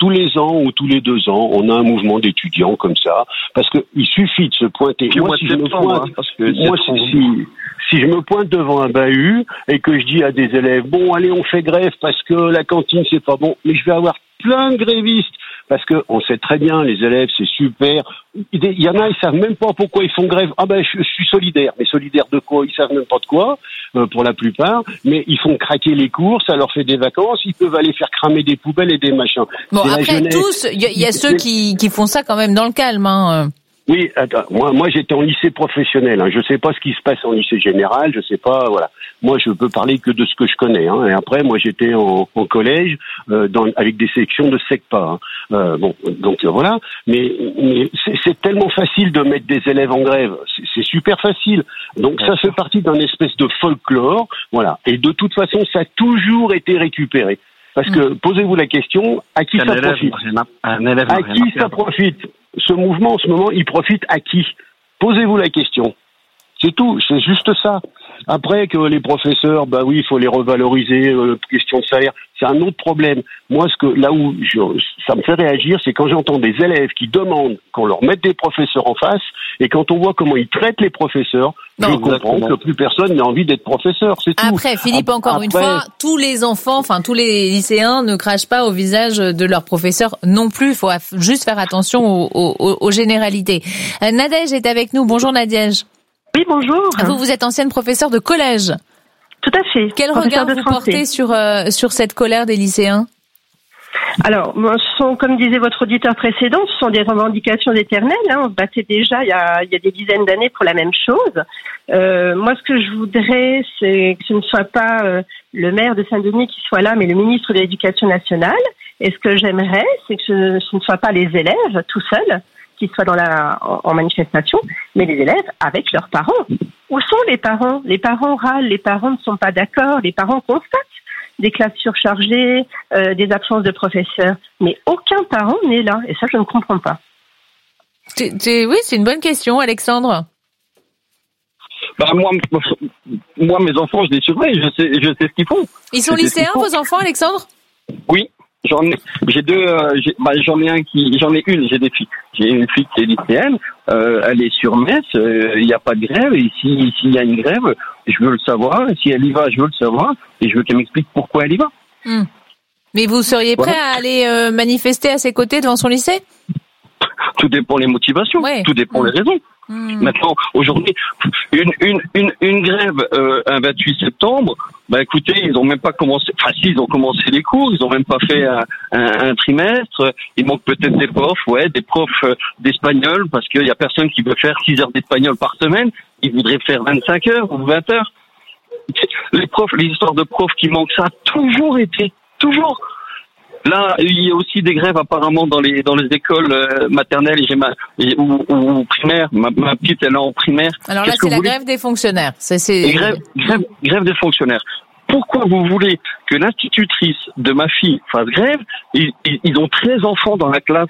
tous les ans ou tous les 2 ans, on a un mouvement d'étudiants comme ça, parce que il suffit de se pointer. Moi, si je me pointe devant un bahut et que je dis à des élèves, bon, allez, on fait grève parce que la cantine c'est pas bon, mais je vais avoir plein de grévistes. Parce que on sait très bien, les élèves, c'est super. Il y en a, ils savent même pas pourquoi ils font grève. Ah ben, je suis solidaire. Mais solidaire de quoi? Ils savent même pas de quoi, pour la plupart. Mais ils font craquer les cours, ça leur fait des vacances. Ils peuvent aller faire cramer des poubelles et des machins. Bon, après tous, il y a ceux qui font ça quand même dans le calme, hein. Oui, attends, moi j'étais en lycée professionnel, hein. Je sais pas ce qui se passe en lycée général, je sais pas, voilà. Moi je peux parler que de ce que je connais, hein. Et après moi j'étais en collège avec des sections de SECPA, hein. Donc voilà, mais c'est tellement facile de mettre des élèves en grève, c'est super facile. Donc ça fait partie d'un espèce de folklore, voilà. Et de toute façon, ça a toujours été récupéré. Parce que, posez-vous la question, à qui ça profite? À qui ça profite? Ce mouvement, en ce moment, il profite à qui? Posez-vous la question. C'est tout, c'est juste ça. Après que les professeurs, bah oui, il faut les revaloriser, question de salaire, c'est un autre problème. Moi, ça me fait réagir, c'est quand j'entends des élèves qui demandent qu'on leur mette des professeurs en face, et quand on voit comment ils traitent les professeurs, je comprends que plus personne n'a envie d'être professeur, c'est tout. Après, Philippe, une fois, tous les enfants, tous les lycéens ne crachent pas au visage de leurs professeurs non plus. Il faut juste faire attention aux généralités. Nadège est avec nous. Bonjour Nadège. Oui, bonjour. Vous êtes ancienne professeure de collège. Tout à fait. Quel regard vous portez sur cette colère des lycéens? Alors, comme disait votre auditeur précédent, ce sont des revendications éternelles. On se battait déjà il y a des dizaines d'années pour la même chose. Moi, ce que je voudrais, c'est que ce ne soit pas le maire de Saint-Denis qui soit là, mais le ministre de l'Éducation nationale. Et ce que j'aimerais, c'est que ce ne soit pas les élèves tout seuls qui soient en manifestation, mais les élèves avec leurs parents. Où sont les parents? Les parents râlent, les parents ne sont pas d'accord, les parents constatent des classes surchargées, des absences de professeurs. Mais aucun parent n'est là, et ça, je ne comprends pas. Oui, c'est une bonne question, Alexandre. Bah moi, mes enfants, je les surveille, je sais ce qu'ils font. Ils sont lycéens, vos enfants, Alexandre? Oui. J'en ai des filles. J'ai une fille qui est lycéenne, elle est sur Metz, il n'y a pas de grève, et s'il y a une grève, je veux le savoir, et si elle y va, je veux le savoir, et je veux qu'elle m'explique pourquoi elle y va. Mais vous seriez prêt à aller manifester à ses côtés devant son lycée? Tout dépend les motivations, tout dépend les raisons. Maintenant, aujourd'hui, une grève un 28 septembre, bah écoutez, ils ont même pas commencé. Enfin, si, ils ont commencé les cours, ils ont même pas fait un trimestre. Il manque peut-être des profs d'espagnol, parce qu'il y a personne qui veut faire 6 heures d'espagnol par semaine. Ils voudraient faire 25 heures ou 20 heures. Les histoires de profs qui manquent, ça a toujours été, toujours. Là, il y a aussi des grèves apparemment dans les écoles maternelles ou primaires. Ma petite, elle est en primaire. Alors là, c'est la grève des fonctionnaires. Grève des fonctionnaires. Pourquoi vous voulez que l'institutrice de ma fille fasse grève? Ils ont 13 enfants dans la classe.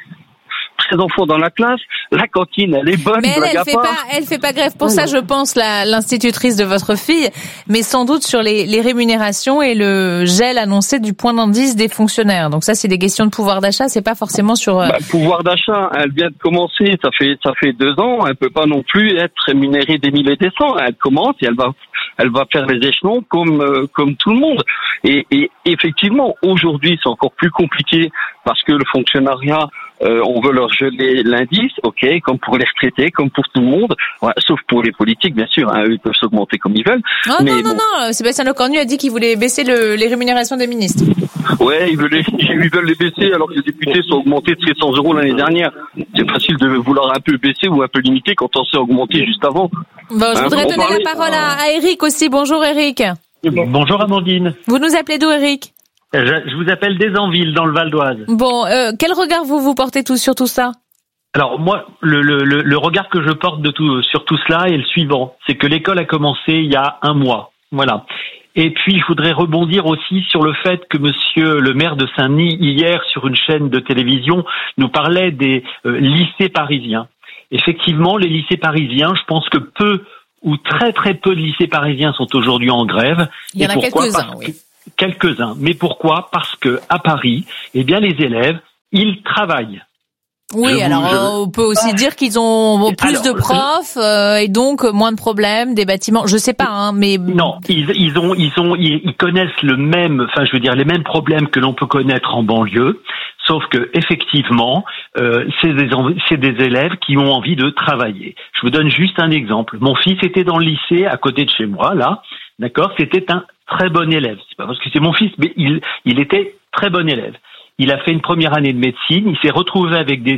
La cantine, elle est bonne. Mais elle fait pas grève pour ça, je pense, l'institutrice de votre fille, mais sans doute sur les rémunérations et le gel annoncé du point d'indice des fonctionnaires. Donc ça, c'est des questions de pouvoir d'achat, c'est pas forcément sur... pouvoir d'achat, elle vient de commencer, ça fait 2 ans, elle peut pas non plus être rémunérée des 1000 et des 100. Elle commence et elle va faire les échelons comme tout le monde. Et effectivement, aujourd'hui, c'est encore plus compliqué parce que le fonctionnariat, on veut leur geler l'indice, ok, comme pour les retraités, comme pour tout le monde, sauf pour les politiques, bien sûr, eux, ils peuvent s'augmenter comme ils veulent. Non, Sébastien Lecornu a dit qu'il voulait baisser les rémunérations des ministres. Ouais, ils veulent les baisser alors que les députés sont augmentés de 100 € l'année dernière. C'est facile de vouloir un peu baisser ou un peu limiter quand on s'est augmenté juste avant. Je voudrais donner la parole à Eric aussi. Bonjour Eric. Bonjour Amandine. Vous nous appelez d'où, Eric? Je vous appelle d'Aisanville, dans le Val d'Oise. Bon, quel regard vous portez sur tout ça? Alors moi, le regard que je porte sur tout cela est le suivant. C'est que l'école a commencé il y a 1 mois. Voilà. Et puis, je voudrais rebondir aussi sur le fait que monsieur le maire de Saint-Denis, hier, sur une chaîne de télévision, nous parlait des lycées parisiens. Effectivement, les lycées parisiens, je pense que peu ou très très peu de lycées parisiens sont aujourd'hui en grève. Il y en a quelques-uns, oui. Quelques-uns. Mais pourquoi? Parce que à Paris, les élèves, ils travaillent. Oui, on peut aussi dire qu'ils ont plus de profs et donc moins de problèmes, des bâtiments. Je sais pas, hein, mais non, ils connaissent les mêmes problèmes que l'on peut connaître en banlieue, sauf que effectivement, c'est des élèves qui ont envie de travailler. Je vous donne juste un exemple. Mon fils était dans le lycée à côté de chez moi, là, d'accord. C'était un très bon élève. C'est pas parce que c'est mon fils, mais il était très bon élève. Il a fait une première année de médecine. Il s'est retrouvé avec des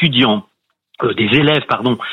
élèves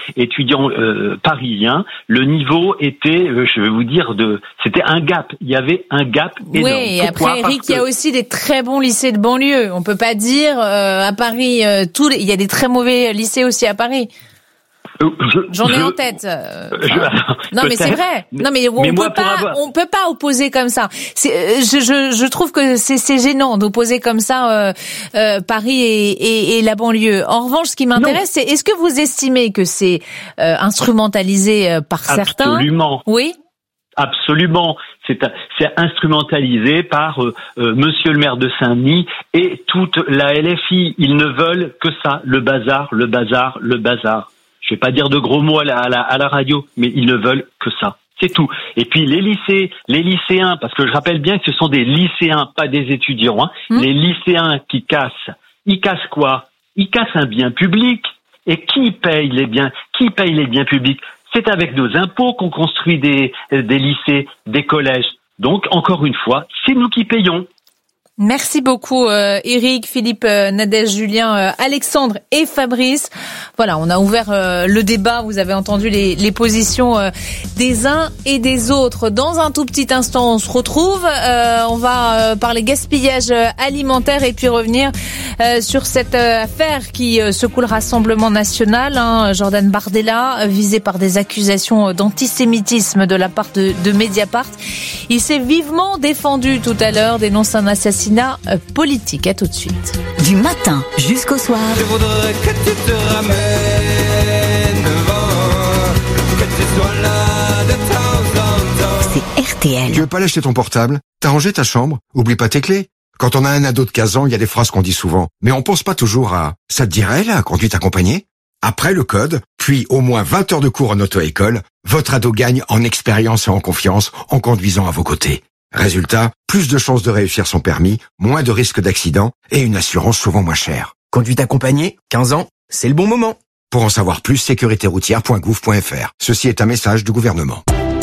parisiens. Le niveau était, je vais vous dire, c'était un gap. Il y avait un gap énorme. Oui, et après, Eric, il y a aussi des très bons lycées de banlieue. On peut pas dire à Paris il y a des très mauvais lycées aussi à Paris. J'en ai en tête. Non, mais c'est vrai. Non, mais on peut pas opposer comme ça. Je trouve que c'est gênant d'opposer comme ça Paris et la banlieue. En revanche, ce qui m'intéresse, c'est est-ce que vous estimez que c'est instrumentalisé par certains? Absolument. Oui. Absolument. C'est instrumentalisé par Monsieur le maire de Saint-Denis et toute la LFI. Ils ne veulent que ça, le bazar, le bazar, le bazar. Je vais pas dire de gros mots à la radio, mais ils ne veulent que ça. C'est tout. Et puis les lycéens, parce que je rappelle bien que ce sont des lycéens, pas des étudiants, hein. Les lycéens qui cassent, ils cassent quoi? Ils cassent un bien public. Et qui paye les biens publics? C'est avec nos impôts qu'on construit des lycées, des collèges. Donc, encore une fois, c'est nous qui payons. Merci beaucoup Eric, Philippe, Nadège, Julien, Alexandre et Fabrice. Voilà, on a ouvert le débat, vous avez entendu les positions des uns et des autres. Dans un tout petit instant, on se retrouve, on va parler gaspillage alimentaire et puis revenir sur cette affaire qui secoue le Rassemblement national, hein, Jordan Bardella, visé par des accusations d'antisémitisme de la part de Mediapart. Il s'est vivement défendu tout à l'heure, dénonce un assassinat politique. À tout de suite. Du matin jusqu'au soir. Je voudrais que tu te ramènes devant, que tu sois là de temps en temps. C'est RTL. Tu veux pas lâcher ton portable? T'as rangé ta chambre? Oublie pas tes clés. Quand on a un ado de 15 ans, il y a des phrases qu'on dit souvent. Mais on pense pas toujours à « ça te dirait, la conduite accompagnée ?» Après le code, puis au moins 20 heures de cours en auto-école, votre ado gagne en expérience et en confiance en conduisant à vos côtés. Résultat, plus de chances de réussir son permis, moins de risques d'accident et une assurance souvent moins chère. Conduite accompagnée, 15 ans, c'est le bon moment. Pour en savoir plus, sécuritéroutière.gouv.fr. Ceci est un message du gouvernement.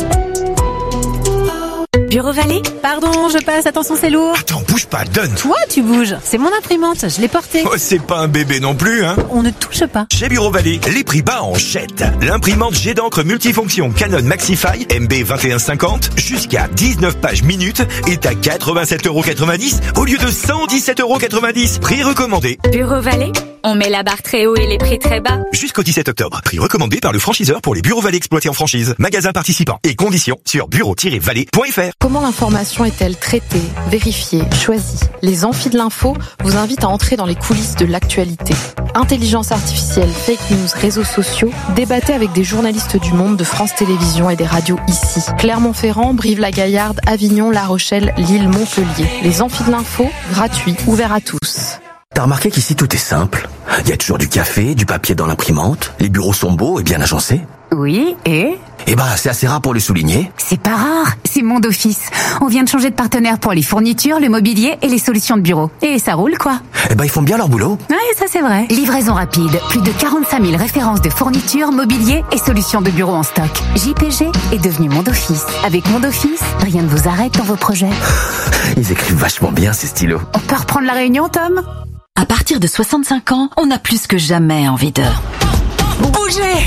Bureau Vallée? Pardon, je passe, attention c'est lourd. Attends, bouge pas, donne. Toi, tu bouges. C'est mon imprimante, je l'ai portée. Oh, c'est pas un bébé non plus, hein. On ne touche pas. Chez Bureau Vallée, les prix bas en jette. L'imprimante jet d'encre multifonction Canon Maxify MB 2150 jusqu'à 19 pages minutes est à 87,90 € au lieu de 117,90 €. Prix recommandé. Bureau Vallée? On met la barre très haut et les prix très bas. Jusqu'au 17 octobre. Prix recommandé par le franchiseur pour les Bureaux Vallée exploités en franchise. Magasins participants et conditions sur bureau-vallée.fr. Comment l'information est-elle traitée, vérifiée, choisie? Les amphis de l'info vous invitent à entrer dans les coulisses de l'actualité. Intelligence artificielle, fake news, réseaux sociaux, débattez avec des journalistes du Monde, de France Télévisions et des radios ici. Clermont-Ferrand, Brive-la-Gaillarde, Avignon, La Rochelle, Lille, Montpellier. Les amphis de l'info, gratuits, ouverts à tous. T'as remarqué qu'ici tout est simple? Il y a toujours du café, du papier dans l'imprimante, les bureaux sont beaux et bien agencés. Oui, et? Eh ben, c'est assez rare pour le souligner. C'est pas rare, c'est Monde Office. On vient de changer de partenaire pour les fournitures, le mobilier et les solutions de bureau. Et ça roule, quoi. Eh ben, ils font bien leur boulot. Ouais, ça c'est vrai. Livraison rapide, plus de 45 000 références de fournitures, mobilier et solutions de bureau en stock. JPG est devenu Monde Office. Avec Monde Office, rien ne vous arrête dans vos projets. Ils écrivent vachement bien, ces stylos. On peut reprendre la réunion, Tom? À partir de 65 ans, on a plus que jamais envie de bouger.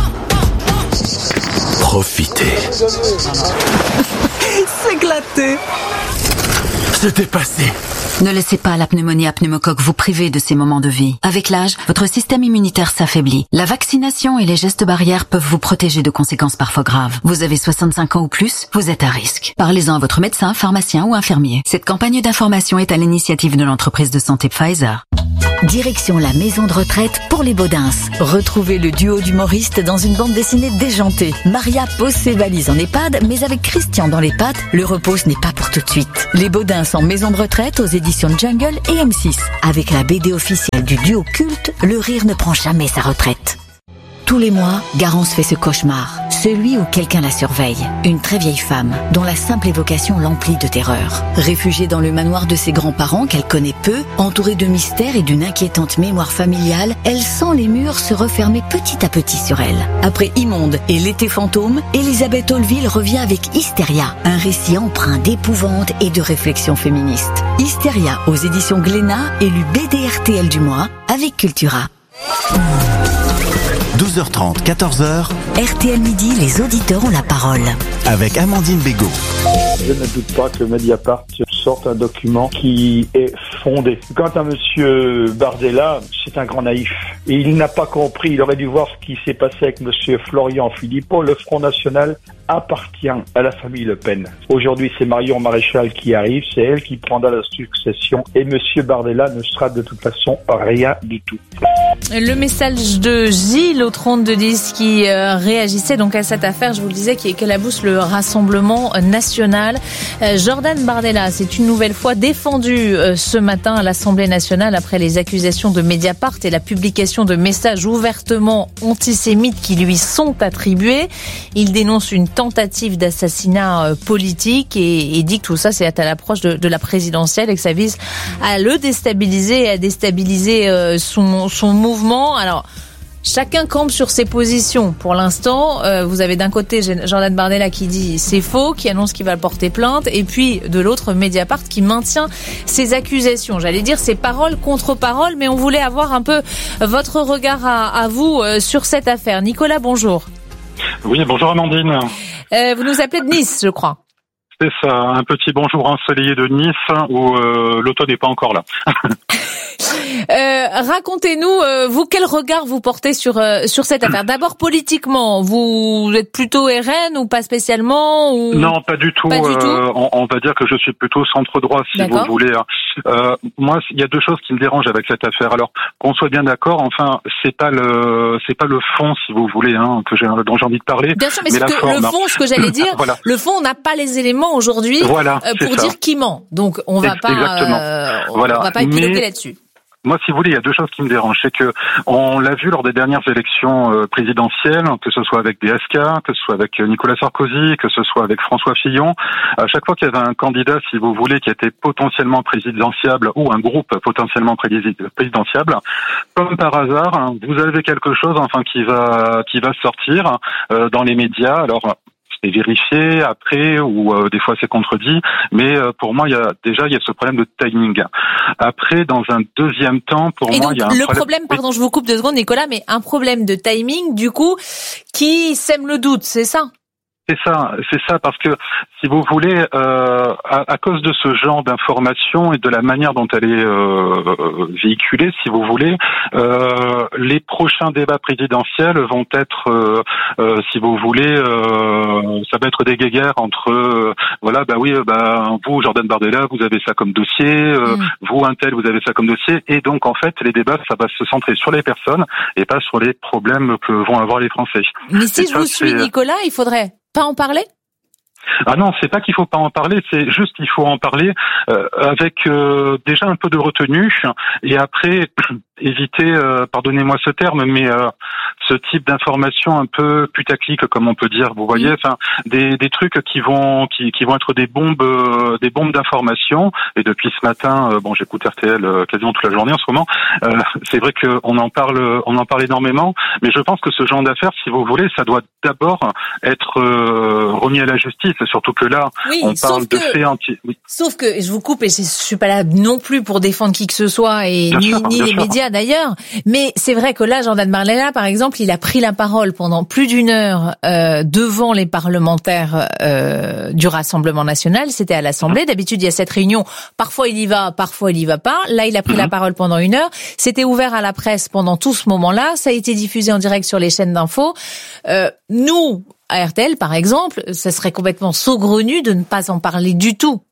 Profitez. S'éclater. Se dépasser. Ne laissez pas la pneumonie à pneumocoque vous priver de ces moments de vie. Avec l'âge, votre système immunitaire s'affaiblit. La vaccination et les gestes barrières peuvent vous protéger de conséquences parfois graves. Vous avez 65 ans ou plus, vous êtes à risque. Parlez-en à votre médecin, pharmacien ou infirmier. Cette campagne d'information est à l'initiative de l'entreprise de santé Pfizer. direction la maison de retraite pour les Baudins. Retrouvez le duo d'humoristes dans une bande dessinée déjantée. Maria pose ses valises en EHPAD, mais avec Christian dans les pattes, le repos ce n'est pas pour tout de suite. Les Baudins en maison de retraite aux éditions Jungle et M6. Avec la BD officielle du duo culte, le rire ne prend jamais sa retraite. Tous les mois, Garance fait ce cauchemar, celui où quelqu'un la surveille. Une très vieille femme, dont la simple évocation l'emplit de terreur. Réfugiée dans le manoir de ses grands-parents qu'elle connaît peu, entourée de mystères et d'une inquiétante mémoire familiale, elle sent les murs se refermer petit à petit sur elle. Après Immonde et L'été fantôme, Elisabeth Olville revient avec Hystéria, un récit empreint d'épouvante et de réflexion féministe. Hystéria aux éditions Glénat, élu BDRTL du mois, avec Cultura. 12h30, 14h. RTL Midi, les auditeurs ont la parole. Avec Amandine Bégaud. Je ne doute pas que Mediapart sorte un document qui est fondé. Quant à monsieur Bardella, c'est un grand naïf. Et il n'a pas compris, il aurait dû voir ce qui s'est passé avec monsieur Florian Philippot. Le Front National appartient à la famille Le Pen. Aujourd'hui, c'est Marion Maréchal qui arrive, c'est elle qui prendra la succession et monsieur Bardella ne sera de toute façon rien du tout. Le message de Gilles au 3210 qui réagissait donc à cette affaire, je vous le disais, qui éclabousse le Rassemblement national. Jordan Bardella s'est une nouvelle fois défendu ce matin à l'Assemblée nationale après les accusations de Mediapart et la publication de messages ouvertement antisémites qui lui sont attribués. Il dénonce une tentative d'assassinat politique et dit que tout ça c'est à l'approche de la présidentielle et que ça vise à le déstabiliser et à déstabiliser son mouvement. Alors, chacun campe sur ses positions. Pour l'instant, vous avez d'un côté Jordan Bardella qui dit c'est faux, qui annonce qu'il va porter plainte, et puis de l'autre Mediapart qui maintient ses accusations. J'allais dire c'est parole contre parole, mais on voulait avoir un peu votre regard à vous sur cette affaire. Nicolas, bonjour. Oui, bonjour Amandine. Vous nous appelez de Nice, je crois. C'est ça, un petit bonjour ensoleillé de Nice où l'automne n'est pas encore là. Racontez-nous, vous, quel regard vous portez sur cette affaire. D'abord politiquement, vous êtes plutôt RN ou pas spécialement ou... Non, pas du tout. On va dire que je suis plutôt centre droit, si vous voulez. Moi, il y a deux choses qui me dérangent avec cette affaire. Alors, qu'on soit bien d'accord, enfin, c'est pas le fond, si vous voulez, hein, dont j'ai envie de parler. Bien sûr, mais c'est que le fond, ce que j'allais dire, voilà. Le fond, on n'a pas les éléments aujourd'hui pour dire qui ment. Donc, on va pas épiloguer là-dessus. Moi, si vous voulez, il y a deux choses qui me dérangent. C'est que on l'a vu lors des dernières élections présidentielles, que ce soit avec DSK, que ce soit avec Nicolas Sarkozy, que ce soit avec François Fillon. À chaque fois qu'il y avait un candidat, si vous voulez, qui était potentiellement présidentiable ou un groupe potentiellement présidentiable, comme par hasard, hein, vous avez quelque chose, enfin, qui va sortir dans les médias. Alors, c'est vérifié après ou des fois c'est contredit, mais pour moi il y a ce problème de timing. Après, dans un deuxième temps, pour moi il y a un problème. Pardon, je vous coupe 2 secondes, Nicolas, mais un problème de timing du coup qui sème le doute, c'est ça? C'est ça, parce que si vous voulez, à cause de ce genre d'information et de la manière dont elle est véhiculée, si vous voulez, les prochains débats présidentiels vont être, si vous voulez, ça va être des guéguerres entre, vous, Jordan Bardella, vous avez ça comme dossier, vous, un tel, vous avez ça comme dossier, et donc en fait, les débats, ça va se centrer sur les personnes et pas sur les problèmes que vont avoir les Français. Mais si je vous suis, Nicolas, il faudrait pas en parler? Ah non, c'est pas qu'il faut pas en parler, c'est juste qu'il faut en parler avec déjà un peu de retenue et après éviter, pardonnez-moi ce terme, mais ce type d'information un peu putaclic, comme on peut dire, vous voyez, enfin des trucs qui vont être des bombes d'information. Et depuis ce matin, j'écoute RTL quasiment toute la journée en ce moment. C'est vrai qu'on en parle énormément, mais je pense que ce genre d'affaires, si vous voulez, ça doit d'abord être remis à la justice. Surtout que là, on parle de faits anti. Oui. Sauf que je vous coupe et je suis pas là non plus pour défendre qui que ce soit et ni les médias d'ailleurs. Mais c'est vrai que là, Jordan Bardella, par exemple, il a pris la parole pendant plus d'1 heure devant les parlementaires du Rassemblement national. C'était à l'Assemblée. D'habitude, il y a cette réunion. Parfois, il y va, parfois, il y va pas. Là, il a pris la parole pendant 1 heure. C'était ouvert à la presse pendant tout ce moment-là. Ça a été diffusé en direct sur les chaînes d'infos. Nous, à RTL, par exemple, ça serait complètement saugrenu de ne pas en parler du tout.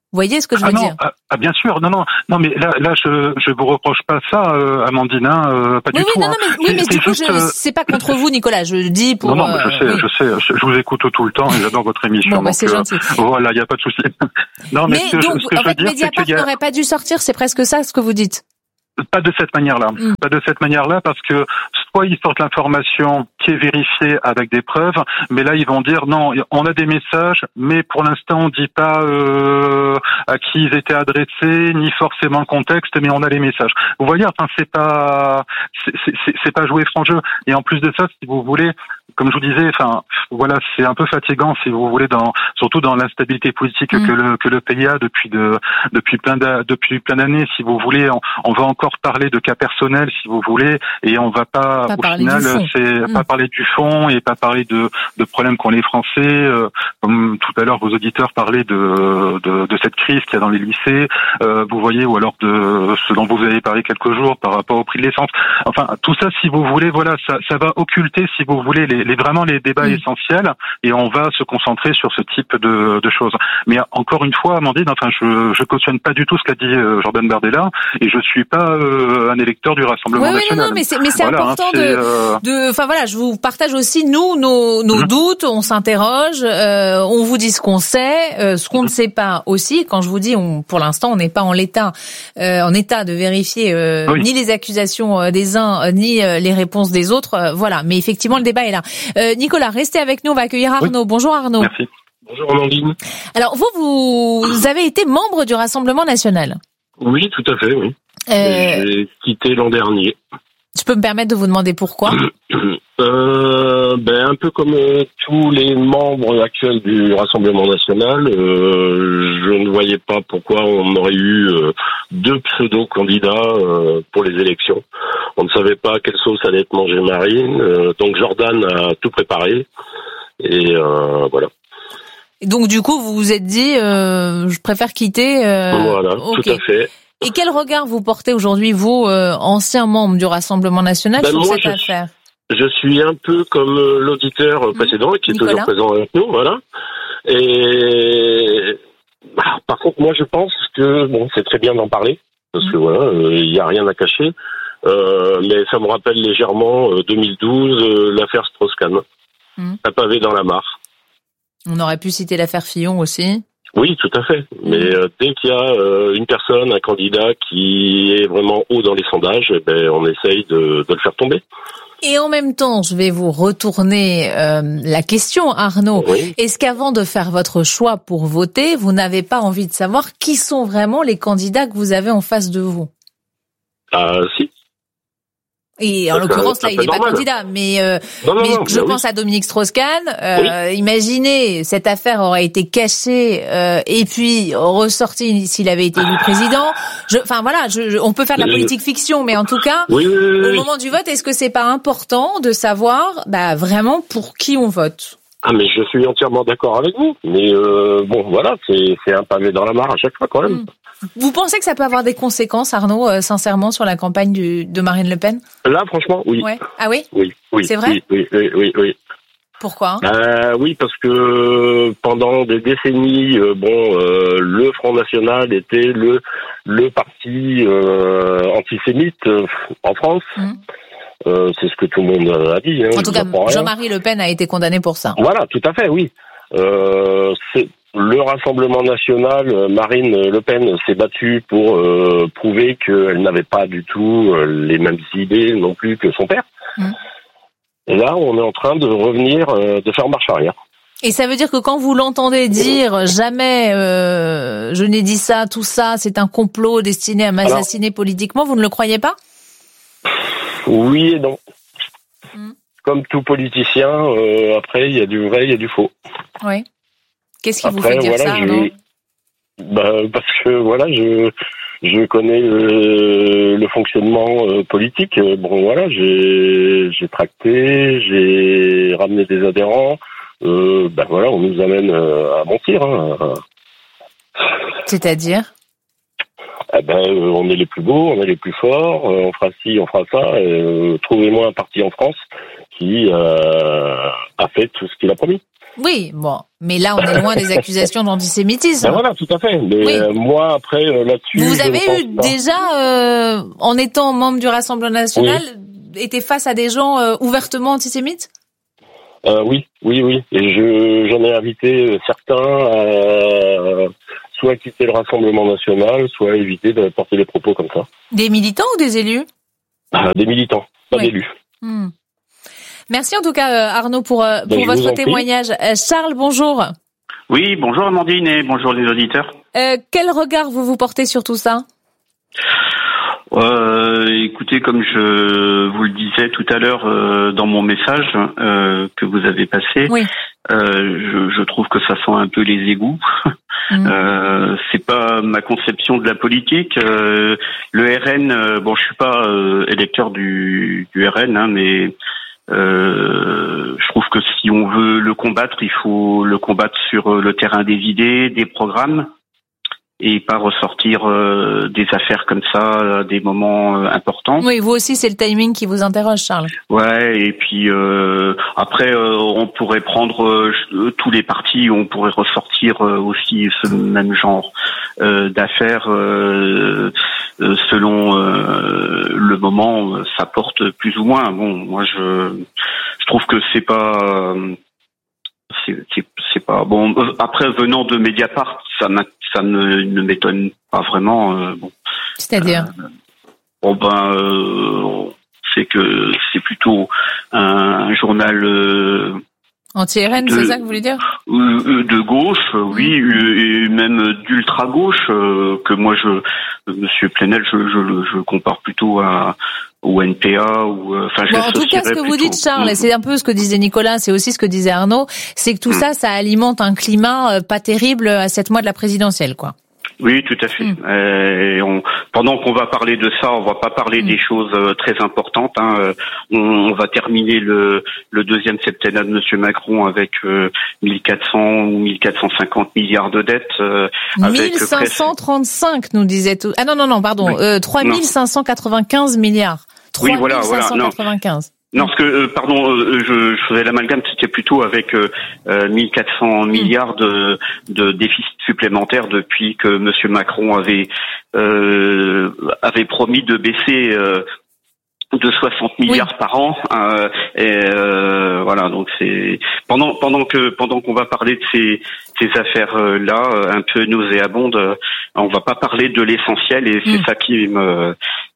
Vous voyez ce que je veux dire? Bien sûr, non, mais là, je vous reproche pas ça, Amandine, pas du tout. Mais du coup, c'est pas contre vous, Nicolas. Je dis pour. Non, mais je sais, je vous écoute tout le temps et j'adore votre émission. Bon, c'est gentil. Voilà, il y a pas de souci. Non, mais ce que je veux dire, Mediapart n'aurait pas dû sortir. C'est presque ça ce que vous dites. Pas de cette manière-là. Pas de cette manière-là, parce que soit ils sortent l'information qui est vérifiée avec des preuves, mais là ils vont dire non, on a des messages, mais pour l'instant on dit pas à qui ils étaient adressés, ni forcément le contexte, mais on a les messages. Vous voyez, enfin c'est pas jouer franc jeu. Et en plus de ça, si vous voulez, comme je vous disais, enfin voilà, c'est un peu fatigant si vous voulez, surtout dans l'instabilité politique que le pays a depuis plein d'années. Si vous voulez, on va encore parler de cas personnels si vous voulez, et on va pas au final pas parler du fond et pas parler de problèmes qu'ont les Français, comme tout à l'heure vos auditeurs parlaient de cette crise qu'il y a dans les lycées, vous voyez, ou alors de ce dont vous avez parlé quelques jours par rapport au prix de l'essence. Enfin tout ça, si vous voulez, voilà, ça va occulter, si vous voulez, vraiment les débats essentiels, et on va se concentrer sur ce type de choses. Mais encore une fois, Amandine, enfin je cautionne pas du tout ce qu'a dit Jordan Bardella, et je suis pas un électeur du Rassemblement national. Non, mais c'est important enfin voilà, je vous partage aussi nos doutes, on s'interroge, on vous dit ce qu'on sait, ce qu'on ne sait pas aussi. Quand je vous dis, pour l'instant, on n'est pas en état de vérifier ni les accusations des uns ni les réponses des autres. Voilà, mais effectivement, le débat est là. Nicolas, restez avec nous, on va accueillir Arnaud. Oui. Bonjour Arnaud. Merci. Bonjour Amandine. Alors vous avez été membre du Rassemblement national. Oui, tout à fait, oui. J'ai quitté l'an dernier. Je peux me permettre de vous demander pourquoi? Un peu comme tous les membres actuels du Rassemblement national, je ne voyais pas pourquoi on aurait eu deux pseudo-candidats pour les élections. On ne savait pas quelle sauce allait être mangée Marine, donc Jordan a tout préparé, et voilà. Et donc du coup, vous vous êtes dit, je préfère quitter. Voilà, okay. Tout à fait. Et quel regard vous portez aujourd'hui, vous, ancien membre du Rassemblement national, sur cette affaire? Je suis un peu comme l'auditeur précédent, qui est Nicolas. toujours présent avec nous, voilà. Et par contre, moi, je pense que c'est très bien d'en parler, parce que voilà, il y a rien à cacher. Mais ça me rappelle légèrement 2012, l'affaire Strauss-Kahn, un pavé dans la mare. On aurait pu citer l'affaire Fillon aussi. Oui, tout à fait. Mais dès qu'il y a une personne, un candidat qui est vraiment haut dans les sondages, on essaye de le faire tomber. Et en même temps, je vais vous retourner la question, Arnaud. Oui. Est-ce qu'avant de faire votre choix pour voter, vous n'avez pas envie de savoir qui sont vraiment les candidats que vous avez en face de vous? Si. Et en l'occurrence, là, il n'est pas candidat, mais je pense à Dominique Strauss-Kahn. Imaginez, cette affaire aurait été cachée et puis ressortie s'il avait été élu président. On peut faire de la politique fiction, mais en tout cas, au moment du vote, est-ce que c'est pas important de savoir vraiment pour qui on vote? Ah, mais je suis entièrement d'accord avec vous. Mais voilà, c'est un pavé dans la mare à chaque fois quand même. Vous pensez que ça peut avoir des conséquences, Arnaud, sincèrement, sur la campagne de Marine Le Pen? Là, franchement, oui. Ouais. Ah oui? Oui. C'est vrai? Oui. Pourquoi? Oui, parce que pendant des décennies, le Front National était le parti antisémite en France. C'est ce que tout le monde a dit. En tout cas, Jean-Marie Le Pen a été condamné pour ça. Voilà, tout à fait, oui. C'est le Rassemblement national, Marine Le Pen s'est battue pour prouver qu'elle n'avait pas du tout les mêmes idées non plus que son père. Et là, on est en train de revenir, de faire marche arrière. Et ça veut dire que quand vous l'entendez dire « jamais je n'ai dit ça, tout ça, c'est un complot destiné à m'assassiner politiquement », vous ne le croyez pas? Oui et non. Comme tout politicien, après, il y a du vrai, il y a du faux. Oui. Qu'est-ce qui vous fait dire ça, non? Parce que, voilà, je connais le fonctionnement politique. J'ai tracté, j'ai ramené des adhérents. On nous amène à mentir. C'est-à-dire? On est les plus beaux, on est les plus forts, on fera ci, on fera ça. Trouvez-moi un parti en France qui a fait tout ce qu'il a promis. Oui, bon, mais là on est loin des accusations d'antisémitisme. Ben voilà, tout à fait. Mais oui. Moi, après, là-dessus, vous avez eu déjà, en étant membre du Rassemblement national, été face à des gens ouvertement antisémites? Oui. Et j'en ai invité certains soit quitter le Rassemblement national, soit éviter de porter des propos comme ça. Des militants ou des élus? Des militants, pas d'élus. Merci en tout cas Arnaud pour votre témoignage. Charles, bonjour. Oui, bonjour Amandine et bonjour les auditeurs. Quel regard vous portez sur tout ça? Écoutez, comme je vous le disais tout à l'heure dans mon message que vous avez passé, je trouve que ça sent un peu les égouts. C'est pas ma conception de la politique. Le RN, bon, je suis pas électeur du RN, hein, mais je trouve que si on veut le combattre, il faut le combattre sur le terrain des idées, des programmes, et pas ressortir des affaires comme ça à des moments importants. Oui, vous aussi, c'est le timing qui vous interroge, Charles. Ouais, et puis après, on pourrait prendre tous les partis, on pourrait ressortir aussi ce même genre d'affaires selon le moment, ça porte plus ou moins. Bon, moi, je trouve que c'est pas bon. Après, venant de Mediapart, ça ne m'étonne pas vraiment. Bon. C'est-à-dire c'est que c'est plutôt un journal anti-RN, c'est ça que vous voulez dire? De gauche, oui, et même d'ultra-gauche, que moi, Monsieur Plenel, je le compare plutôt au NPA ou enfin en tout cas, ce que vous dites, Charles, et c'est un peu ce que disait Nicolas, c'est aussi ce que disait Arnaud, c'est que tout ça alimente un climat pas terrible à 7 mois de la présidentielle, quoi. Oui, tout à fait. Pendant qu'on va parler de ça, on va pas parler des choses très importantes. Hein. On va terminer le deuxième septennat de Monsieur Macron avec 1400 ou 1450 milliards de dettes. 1535, nous disait tout. Ah non, pardon. 3595 milliards. 3595. Non, parce que, je faisais l'amalgame, c'était plutôt avec 1400 milliards de déficit supplémentaire depuis que Monsieur Macron avait promis de baisser de 60 milliards par an. Voilà, donc c'est pendant qu'on va parler de ces affaires là un peu nauséabondes, on va pas parler de l'essentiel, et c'est ça qui me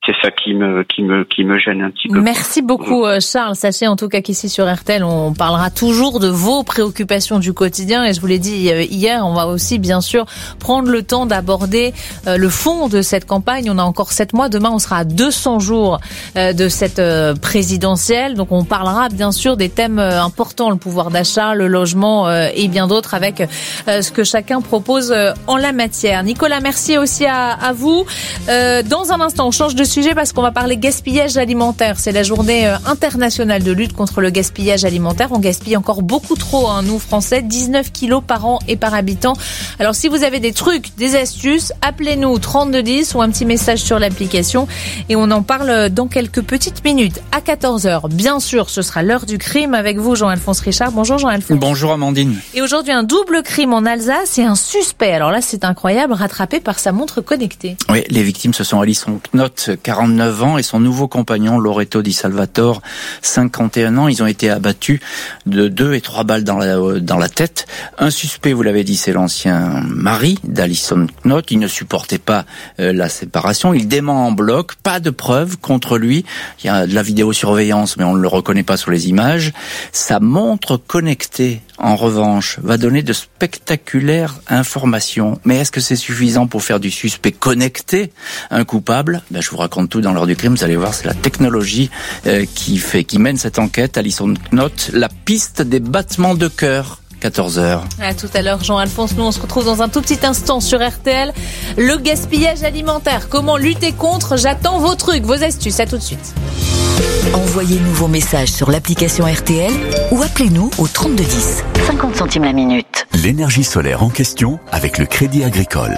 gêne un petit peu. Merci beaucoup Charles. Sachez en tout cas qu'ici sur RTL, on parlera toujours de vos préoccupations du quotidien, et je vous l'ai dit hier, on va aussi bien sûr prendre le temps d'aborder le fond de cette campagne. On a encore 7 mois, demain on sera à 200 jours de cette présidentielle, donc on parlera bien sûr des thèmes importants, le pouvoir d'achat, le logement et bien d'autres, avec ce que chacun propose en la matière. Nicolas, merci aussi à vous. Dans un instant, on change de sujet parce qu'on va parler gaspillage alimentaire. C'est la journée internationale de lutte contre le gaspillage alimentaire. On gaspille encore beaucoup trop, nous Français, 19 kilos par an et par habitant. Alors si vous avez des trucs, des astuces, appelez-nous 3210 ou un petit message sur l'application, et on en parle dans quelques petites minutes. À 14h, bien sûr, ce sera l'heure du crime avec vous, Jean-Alphonse Richard. Bonjour Jean-Alphonse. Bonjour Amandine. Et aujourd'hui, un double crime en Alsace et un suspect. Alors là, c'est incroyable, rattrapé par sa montre connectée. Oui, les victimes, ce sont Alison Knott, 49 ans, et son nouveau compagnon, Loreto Di Salvatore, 51 ans. Ils ont été abattus de 2 et 3 balles dans la tête. Un suspect, vous l'avez dit, c'est l'ancien mari d'Alison Knott. Il ne supportait pas la séparation. Il dément en bloc. Pas de preuves contre lui. Il y a de la vidéosurveillance, mais on ne le reconnaît pas sur les images. Sa montre connectée, en revanche, va donner de spectaculaires informations. Mais est-ce que c'est suffisant pour faire du suspect connecté un coupable? Je vous raconte tout dans l'heure du crime. Vous allez voir, c'est la technologie qui mène cette enquête. Alison Knott, la piste des battements de cœur. 14h. À tout à l'heure, Jean-Alphonse. Nous, on se retrouve dans un tout petit instant sur RTL. Le gaspillage alimentaire. Comment lutter contre? J'attends vos trucs, vos astuces. À tout de suite. Envoyez-nous vos messages sur l'application RTL ou appelez-nous au 3210. 50 centimes la minute. L'énergie solaire en question avec le Crédit Agricole.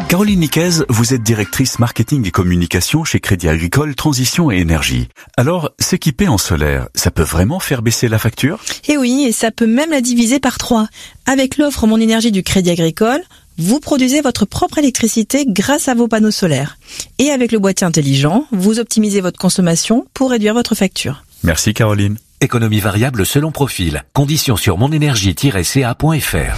Caroline Niquez, vous êtes directrice marketing et communication chez Crédit Agricole Transition et Énergie. Alors, s'équiper en solaire, ça peut vraiment faire baisser la facture ? Eh oui, et ça peut même la diviser par 3. Avec l'offre Mon Énergie du Crédit Agricole, vous produisez votre propre électricité grâce à vos panneaux solaires. Et avec le boîtier intelligent, vous optimisez votre consommation pour réduire votre facture. Merci Caroline. Économie variable selon profil. Conditions sur monenergie-ca.fr.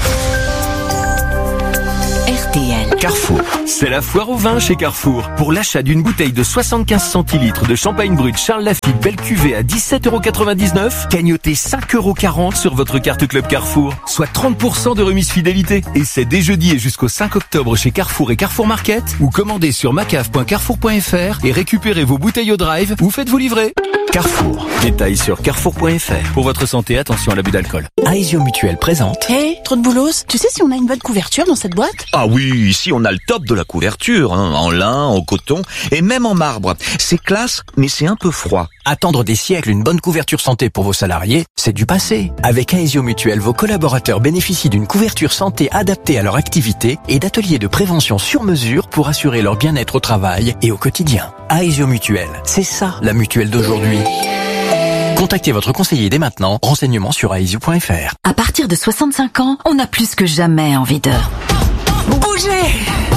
RTL. Carrefour. C'est la foire au vin chez Carrefour. Pour l'achat d'une bouteille de 75 centilitres de champagne brut Charles Lafite belle cuvée à 17,99 €, gagnotez 5,40 € sur votre carte Club Carrefour, soit 30% de remise fidélité. Et c'est dès jeudi et jusqu'au 5 octobre chez Carrefour et Carrefour Market, ou commandez sur macaf.carrefour.fr et récupérez vos bouteilles au drive ou faites-vous livrer. Carrefour. Détails sur carrefour.fr. Pour votre santé, attention à l'abus d'alcool. Aesio Mutuelle présente. Hey, trop de boulos. Tu sais si on a une bonne couverture dans cette boîte? Ah oui, ici on a le top de la couverture, en lin, en coton et même en marbre. C'est classe, mais c'est un peu froid. Attendre des siècles une bonne couverture santé pour vos salariés, c'est du passé. Avec Aesio Mutuelle, vos collaborateurs bénéficient d'une couverture santé adaptée à leur activité et d'ateliers de prévention sur mesure pour assurer leur bien-être au travail et au quotidien. Aesio Mutuelle, c'est ça la mutuelle d'aujourd'hui. Contactez votre conseiller dès maintenant. Renseignements sur aesio.fr. À partir de 65 ans, on a plus que jamais envie de bouger.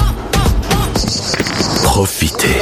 Profitez.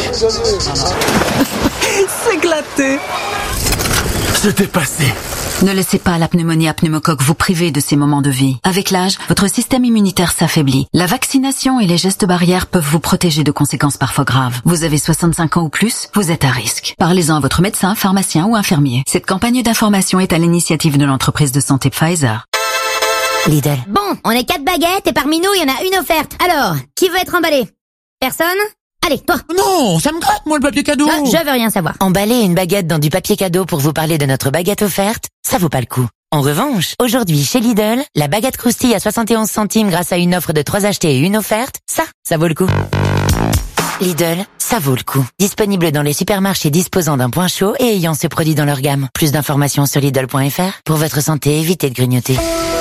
S'éclater. C'était passé. Ne laissez pas la pneumonie à pneumocoque vous priver de ces moments de vie. Avec l'âge, votre système immunitaire s'affaiblit. La vaccination et les gestes barrières peuvent vous protéger de conséquences parfois graves. Vous avez 65 ans ou plus, vous êtes à risque. Parlez-en à votre médecin, pharmacien ou infirmier. Cette campagne d'information est à l'initiative de l'entreprise de santé Pfizer. Lidl. Bon, on est 4 baguettes et parmi nous, il y en a une offerte. Alors, qui veut être emballé? Personne? Allez, toi. Non, ça me gratte, moi, le papier cadeau. Ah, je veux rien savoir. Emballer une baguette dans du papier cadeau pour vous parler de notre baguette offerte, ça vaut pas le coup. En revanche, aujourd'hui, chez Lidl, la baguette croustille à 71 centimes grâce à une offre de 3 achetés et une offerte, ça vaut le coup. Lidl, ça vaut le coup. Disponible dans les supermarchés disposant d'un point chaud et ayant ce produit dans leur gamme. Plus d'informations sur Lidl.fr. Pour votre santé, évitez de grignoter.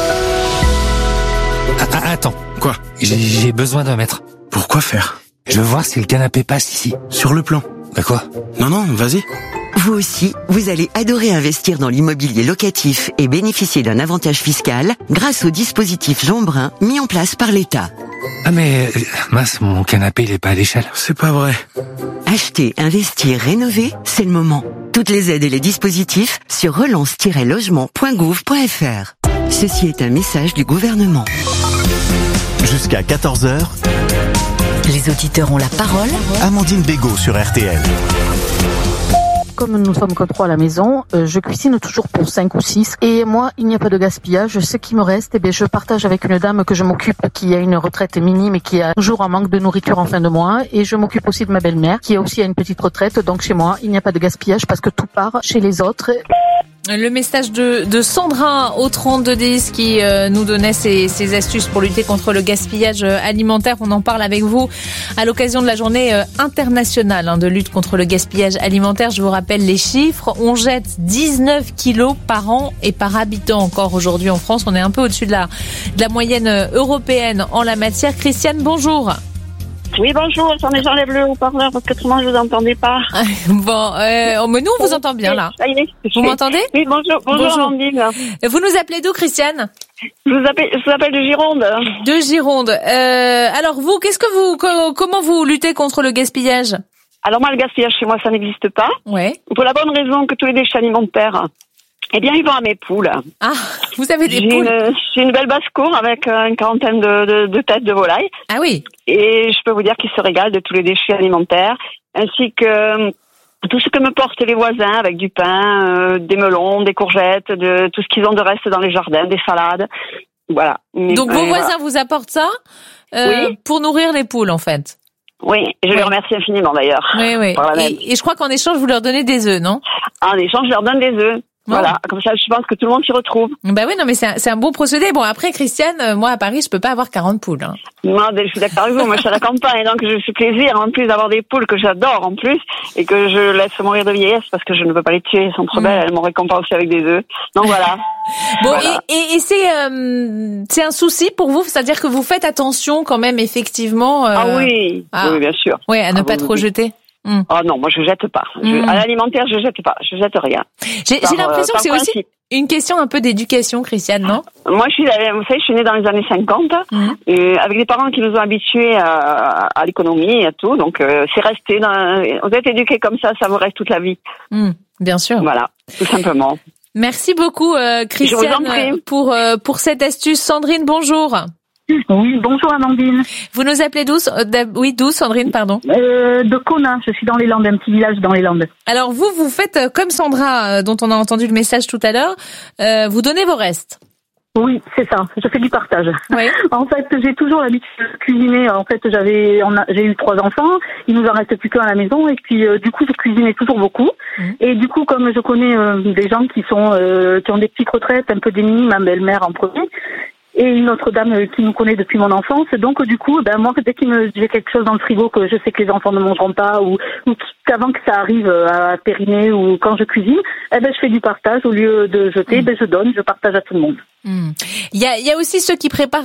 Attends, quoi? J'ai besoin d'un mètre. Pourquoi faire? Je veux voir si le canapé passe ici. Sur le plan. Bah quoi? Non, vas-y. Vous aussi, vous allez adorer investir dans l'immobilier locatif et bénéficier d'un avantage fiscal grâce au dispositif Jeanbrun mis en place par l'État. Ah mais, mince, mon canapé il est pas à l'échelle. C'est pas vrai. Acheter, investir, rénover, c'est le moment. Toutes les aides et les dispositifs sur relance-logement.gouv.fr. Ceci est un message du gouvernement. Jusqu'à 14h, Les auditeurs ont la parole. Amandine Bégaud sur RTL. Comme nous sommes que 3 à la maison, je cuisine toujours pour 5 ou 6. Et moi, il n'y a pas de gaspillage. Ce qui me reste, je partage avec une dame que je m'occupe, qui a une retraite minime et qui a toujours un manque de nourriture en fin de mois. Et je m'occupe aussi de ma belle-mère, qui a aussi une petite retraite. Donc chez moi, il n'y a pas de gaspillage parce que tout part chez les autres. Le message de Sandra au 3210 qui nous donnait ses astuces pour lutter contre le gaspillage alimentaire. On en parle avec vous à l'occasion de la journée internationale de lutte contre le gaspillage alimentaire. Je vous rappelle les chiffres. On jette 19 kilos par an et par habitant encore aujourd'hui en France. On est un peu au-dessus de la moyenne européenne en la matière. Christiane, bonjour. Oui, bonjour. Attendez, j'enlève le haut-parleur parce que autrement je vous entendais pas. Bon, mais nous on vous entend bien là. Vous m'entendez? Oui, bonjour. Bonjour, Amandine. Vous nous appelez d'où, Christiane? Je vous appelle de Gironde. De Gironde. Alors vous, comment vous luttez contre le gaspillage? Alors moi, le gaspillage chez moi, ça n'existe pas. Ouais. Pour la bonne raison que tous les déchets alimentaires, ils vont à mes poules. Ah, vous avez des poules? J'ai une belle basse-cour avec une quarantaine de têtes de volailles. Ah oui. Et je peux vous dire qu'ils se régalent de tous les déchets alimentaires, ainsi que tout ce que me portent les voisins avec du pain, des melons, des courgettes, de tout ce qu'ils ont de reste dans les jardins, des salades. Voilà. Donc vos voisins vous apportent ça oui. Pour nourrir les poules en fait? Oui, et je les remercie infiniment d'ailleurs. Oui. Et je crois qu'en échange, vous leur donnez des œufs, non? En échange, je leur donne des œufs. Voilà, comme ça, je pense que tout le monde s'y retrouve. Bah oui, non, mais c'est un bon procédé. Bon, après, Christiane, moi, à Paris, je peux pas avoir 40 poules. Hein. Moi, je suis d'accord avec vous. Moi, je suis à la campagne, donc je suis plaisir, en plus, d'avoir des poules que j'adore, en plus, et que je laisse mourir de vieillesse parce que je ne veux pas les tuer. Elles sont trop belles, elles m'ont récompensé avec des œufs. Donc voilà. Bon, voilà. Et c'est un souci pour vous? C'est-à-dire que vous faites attention quand même, effectivement. Oui, bien sûr. Ouais, à ne pas trop jeter. Oh non, moi je jette pas. À l'alimentaire, je jette pas. Je jette rien. J'ai l'impression que c'est aussi une question un peu d'éducation, Christiane, non? Moi, vous savez, je suis née dans les années 50, avec des parents qui nous ont habitués à l'économie et à tout. Donc, c'est resté. Vous êtes éduqués comme ça vous reste toute la vie. Bien sûr. Voilà, tout simplement. Merci beaucoup, Christiane, pour cette astuce. Sandrine, bonjour. Oui, bonjour Amandine. Vous nous appelez d'où? Oui, d'où, Sandrine, pardon? De Kona, je suis dans les Landes, un petit village dans les Landes. Alors vous faites comme Sandra, dont on a entendu le message tout à l'heure, vous donnez vos restes. Oui, c'est ça, je fais du partage. Oui. En fait, j'ai toujours l'habitude de cuisiner. En fait, j'ai eu 3 enfants, il nous en reste plus qu'un à la maison, et puis du coup, je cuisinais toujours beaucoup. Et du coup, comme je connais des gens qui ont des petites retraites, un peu démunies, ma belle-mère en premier, et une autre dame qui nous connaît depuis mon enfance. Donc, du coup, moi, dès j'ai quelque chose dans le frigo que je sais que les enfants ne mangeront pas ou qu'avant que ça arrive à périmer ou quand je cuisine, je fais du partage. Au lieu de jeter, je donne, je partage à tout le monde. Il y a aussi ceux qui préparent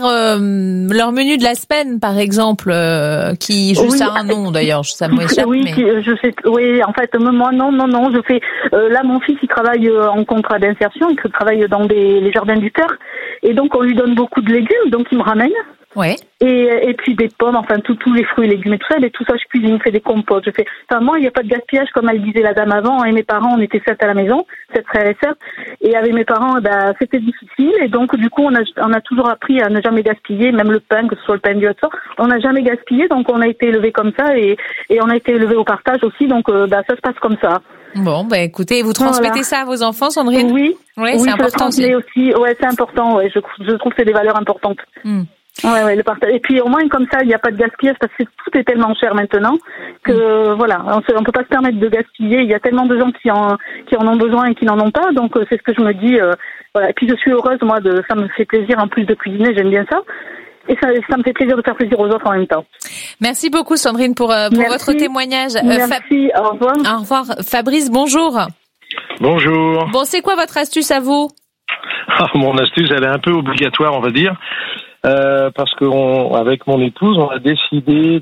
leur menu de la semaine, par exemple, qui juste a un nom d'ailleurs, ça m'échappe. Oui, mais... je sais. Oui, en fait, moi non, je fais. Là, mon fils, il travaille en contrat d'insertion, il travaille dans les jardins du cœur, et donc on lui donne beaucoup de légumes, donc il me ramène. Ouais. Et puis des pommes, enfin tous les fruits et légumes et tout ça, mais tout ça je cuisine, je fais des compotes, moi il n'y a pas de gaspillage comme elle disait la dame avant, et mes parents, on était 7 à la maison, 7 frères et sœurs, et avec mes parents, c'était difficile, et donc du coup on a toujours appris à ne jamais gaspiller, même le pain, que ce soit le pain du Hudson, on n'a jamais gaspillé, donc on a été élevés comme ça, et on a été élevés au partage aussi, donc ça se passe comme ça. Bon, écoutez, vous transmettez ça à vos enfants, Sandrine? Oui, c'est important aussi. Ouais, c'est important, ouais, je trouve que c'est des valeurs importantes. Ouais, le partage. Et puis au moins comme ça, il n'y a pas de gaspillage parce que tout est tellement cher maintenant que voilà, on peut pas se permettre de gaspiller. Il y a tellement de gens qui en ont besoin et qui n'en ont pas. Donc c'est ce que je me dis. Voilà. Et puis je suis heureuse ça me fait plaisir en plus de cuisiner, j'aime bien ça. Et ça me fait plaisir de faire plaisir aux autres en même temps. Merci beaucoup Sandrine pour votre témoignage. Merci, au revoir. Au revoir. Fabrice, bonjour. Bonjour. Bon, c'est quoi votre astuce à vous? Mon astuce, elle est un peu obligatoire, on va dire. Parce que avec mon épouse, on a décidé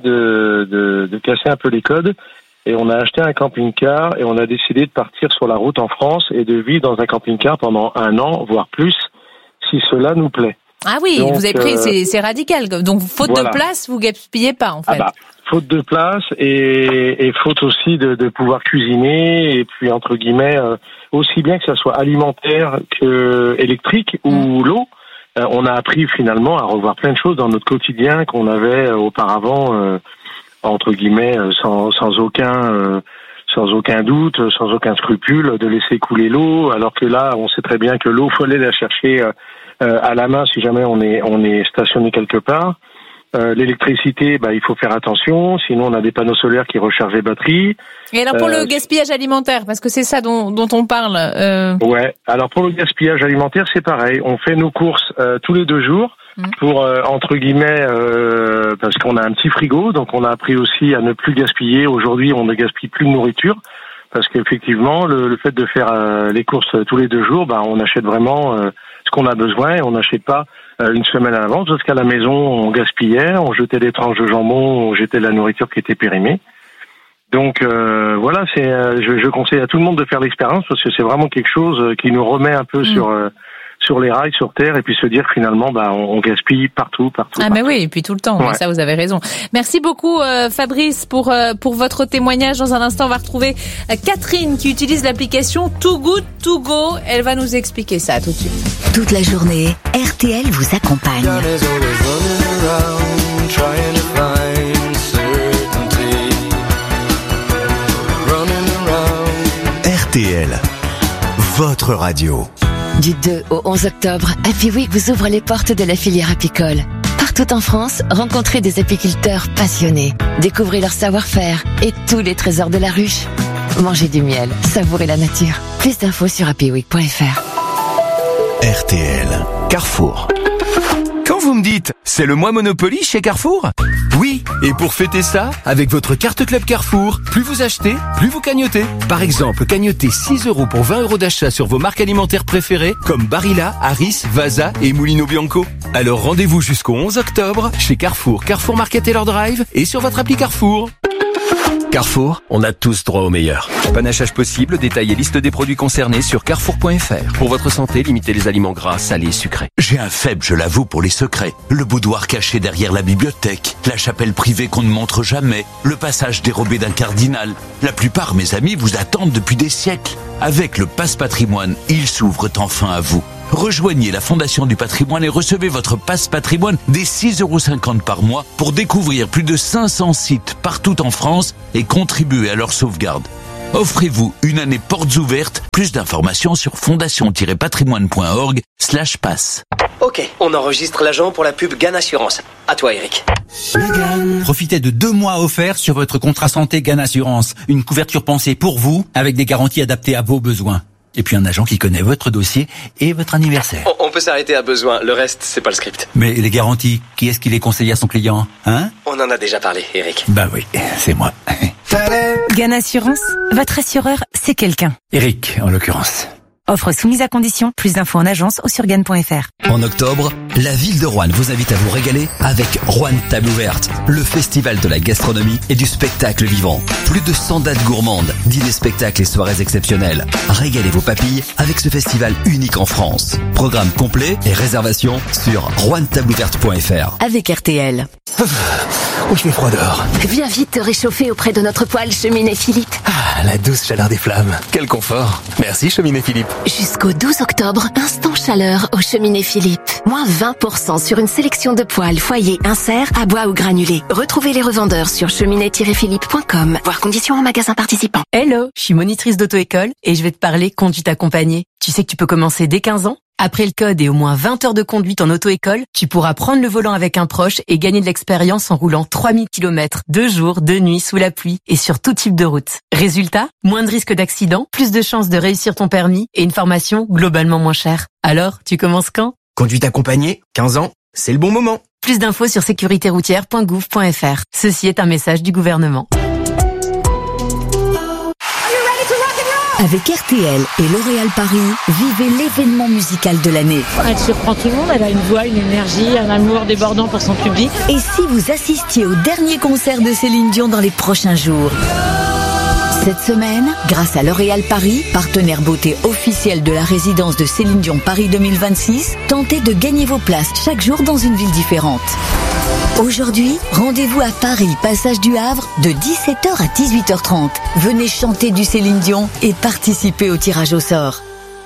de casser un peu les codes et on a acheté un camping-car et on a décidé de partir sur la route en France et de vivre dans un camping-car pendant 1 an, voire plus, si cela nous plaît. Ah oui, donc, vous avez pris, c'est radical. Donc faute de place, vous gaspillez pas en fait. Faute de place et faute aussi de pouvoir cuisiner et puis entre guillemets aussi bien que ça soit alimentaire que électrique ou l'eau. On a appris finalement à revoir plein de choses dans notre quotidien qu'on avait auparavant entre guillemets sans aucun doute, sans aucun scrupule de laisser couler l'eau, alors que là on sait très bien que l'eau faut aller la chercher à la main si jamais on est stationné quelque part. L'électricité, il faut faire attention, sinon on a des panneaux solaires qui rechargent les batteries. Et alors pour le gaspillage alimentaire, parce que c'est ça dont on parle. Ouais, alors pour le gaspillage alimentaire, c'est pareil. On fait nos courses tous les 2 jours pour entre guillemets parce qu'on a un petit frigo, donc on a appris aussi à ne plus gaspiller. Aujourd'hui, on ne gaspille plus de nourriture parce qu'effectivement, le fait de faire les courses tous les 2 jours, on achète vraiment ce qu'on a besoin et on n'achète pas une semaine à l'avance, parce qu'à la maison, on gaspillait, on jetait des tranches de jambon, on jetait de la nourriture qui était périmée. Donc voilà, je conseille à tout le monde de faire l'expérience, parce que c'est vraiment quelque chose qui nous remet un peu sur les rails, sur terre, et puis se dire finalement, on gaspille partout. Mais oui, et puis tout le temps. Ouais. Ça, vous avez raison. Merci beaucoup, Fabrice, pour votre témoignage. Dans un instant, on va retrouver Catherine qui utilise l'application Too Good To Go. Elle va nous expliquer ça tout de suite. Toute la journée, RTL vous accompagne. RTL, votre radio. Du 2 au 11 octobre, Happy Week vous ouvre les portes de la filière apicole. Partout en France, rencontrez des apiculteurs passionnés. Découvrez leur savoir-faire et tous les trésors de la ruche. Mangez du miel, savourez la nature. Plus d'infos sur happyweek.fr. RTL. Carrefour. Quand vous me dites « c'est le mois Monopoly chez Carrefour », oui, et pour fêter ça, avec votre carte Club Carrefour, plus vous achetez, plus vous cagnotez. Par exemple, cagnotez 6 € pour 20 € d'achat sur vos marques alimentaires préférées comme Barilla, Harris, Vasa et Mulino Bianco. Alors rendez-vous jusqu'au 11 octobre chez Carrefour, Carrefour Market et leur Drive et sur votre appli Carrefour. Carrefour, on a tous droit au meilleur. Panachage possible, détail et liste des produits concernés sur carrefour.fr. Pour votre santé, limitez les aliments gras, salés, sucrés. J'ai un faible, je l'avoue, pour les secrets. Le boudoir caché derrière la bibliothèque, la chapelle privée qu'on ne montre jamais, le passage dérobé d'un cardinal. La plupart, mes amis, vous attendent depuis des siècles. Avec le Passe Patrimoine, ils s'ouvrent enfin à vous. Rejoignez la Fondation du Patrimoine et recevez votre Passe Patrimoine dès 6,50 € par mois pour découvrir plus de 500 sites partout en France et contribuer à leur sauvegarde. Offrez-vous une année portes ouvertes. Plus d'informations sur fondation-patrimoine.org/passe. Ok, on enregistre l'agent pour la pub GAN Assurance. À toi, Eric. Profitez de 2 mois offerts sur votre contrat santé GAN Assurance. Une couverture pensée pour vous avec des garanties adaptées à vos besoins. Et puis un agent qui connaît votre dossier et votre anniversaire. On peut s'arrêter à besoin, le reste, c'est pas le script. Mais les garanties, qui est-ce qui les conseille à son client, hein? On en a déjà parlé, Eric. Bah oui, c'est moi. GAN Assurance, votre assureur, c'est quelqu'un. Eric, en l'occurrence. Offre soumise à condition, plus d'infos en agence ou sur GAN.fr. En octobre, la ville de Roanne vous invite à vous régaler avec Roanne Table Ouverte, le festival de la gastronomie et du spectacle vivant. Plus de 100 dates gourmandes, dîners, spectacles et soirées exceptionnelles. Régalez vos papilles avec ce festival unique en France. Programme complet et réservation sur roannetableouverte.fr. Avec RTL. Oh, il fait froid dehors. Viens vite te réchauffer auprès de notre poêle Cheminée Philippe. Ah, la douce chaleur des flammes. Quel confort. Merci Cheminée Philippe. Jusqu'au 12 octobre, instant chaleur au Cheminée Philippe. Moins 20% sur une sélection de poêles, foyer, insert, à bois ou granulés. Retrouvez les revendeurs sur cheminée-philippe.com. Voir conditions en magasin participant. Hello, je suis monitrice d'auto-école et je vais te parler conduite accompagnée. Tu sais que tu peux commencer dès 15 ans? Après le code et au moins 20 heures de conduite en auto-école, tu pourras prendre le volant avec un proche et gagner de l'expérience en roulant 3000 km, 2 jours, 2 nuits, sous la pluie et sur tout type de route. Résultat, moins de risques d'accident, plus de chances de réussir ton permis et une formation globalement moins chère. Alors, tu commences quand? Conduite accompagnée, 15 ans, c'est le bon moment. Plus d'infos sur sécuritéroutière.gouv.fr. Ceci est un message du gouvernement. Avec RTL et L'Oréal Paris, vivez l'événement musical de l'année. Elle surprend tout le monde, elle a une voix, une énergie, un amour débordant pour son public. Et si vous assistiez au dernier concert de Céline Dion dans les prochains jours? Cette semaine, grâce à L'Oréal Paris, partenaire beauté officiel de la résidence de Céline Dion Paris 2026, tentez de gagner vos places chaque jour dans une ville différente. Aujourd'hui, rendez-vous à Paris, passage du Havre, de 17h à 18h30. Venez chanter du Céline Dion et participer au tirage au sort.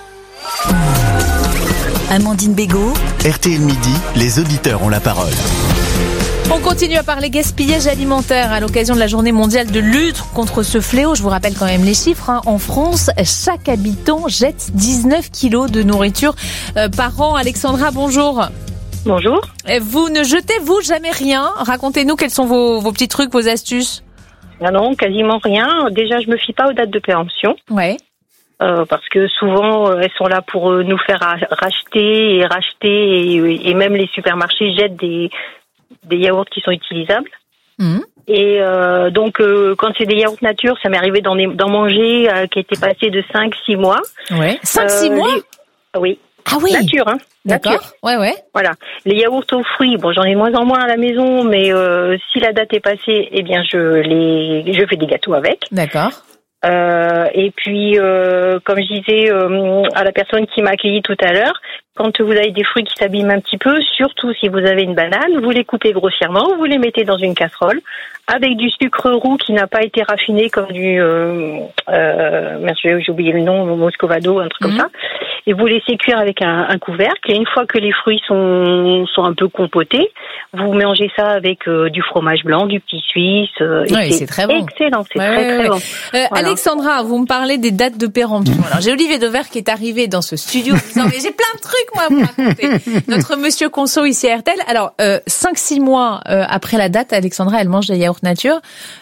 Amandine Bégaud. RTL Midi, les auditeurs ont la parole. On continue à parler gaspillage alimentaire à l'occasion de la journée mondiale de lutte contre ce fléau. Je vous rappelle quand même les chiffres. En France, chaque habitant jette 19 kilos de nourriture par an. Alexandra, bonjour. Bonjour. Vous ne jetez, vous, jamais rien. Racontez-nous quels sont vos petits trucs, vos astuces. Ah non, quasiment rien. Déjà, je me fie pas aux dates de péremption. Ouais. Parce que souvent, elles sont là pour nous faire racheter et même les supermarchés jettent des yaourts qui sont utilisables. Mmh. Et donc, quand c'est des yaourts nature, ça m'est arrivé d'en manger qui étaient passés de 5-6 mois. Ouais. 5-6 mois Oui. Ah oui. Nature, hein. D'accord. Nature. Ouais. Voilà. Les yaourts aux fruits, bon, j'en ai de moins en moins à la maison, mais si la date est passée, eh bien, je fais des gâteaux avec. D'accord. Et puis, comme je disais à la personne qui m'a accueilli tout à l'heure, quand vous avez des fruits qui s'abîment un petit peu, surtout si vous avez une banane, vous les coupez grossièrement, vous les mettez dans une casserole avec du sucre roux qui n'a pas été raffiné comme du, j'ai oublié le nom, Moscovado, un truc comme ça. et vous laissez cuire avec un couvercle. Et une fois que les fruits sont un peu compotés, vous mangez ça avec du fromage blanc, du petit suisse. C'est très bon. Excellent, c'est très bon. Voilà. Alexandra, vous me parlez des dates de péremption. Alors j'ai Olivier Dauvert qui est arrivé dans ce studio disant mais j'ai plein de trucs moi à vous raconter. Notre monsieur Conso ici à RTL. Alors 5-6 mois après la date, Alexandra, elle mange des yaourts nature.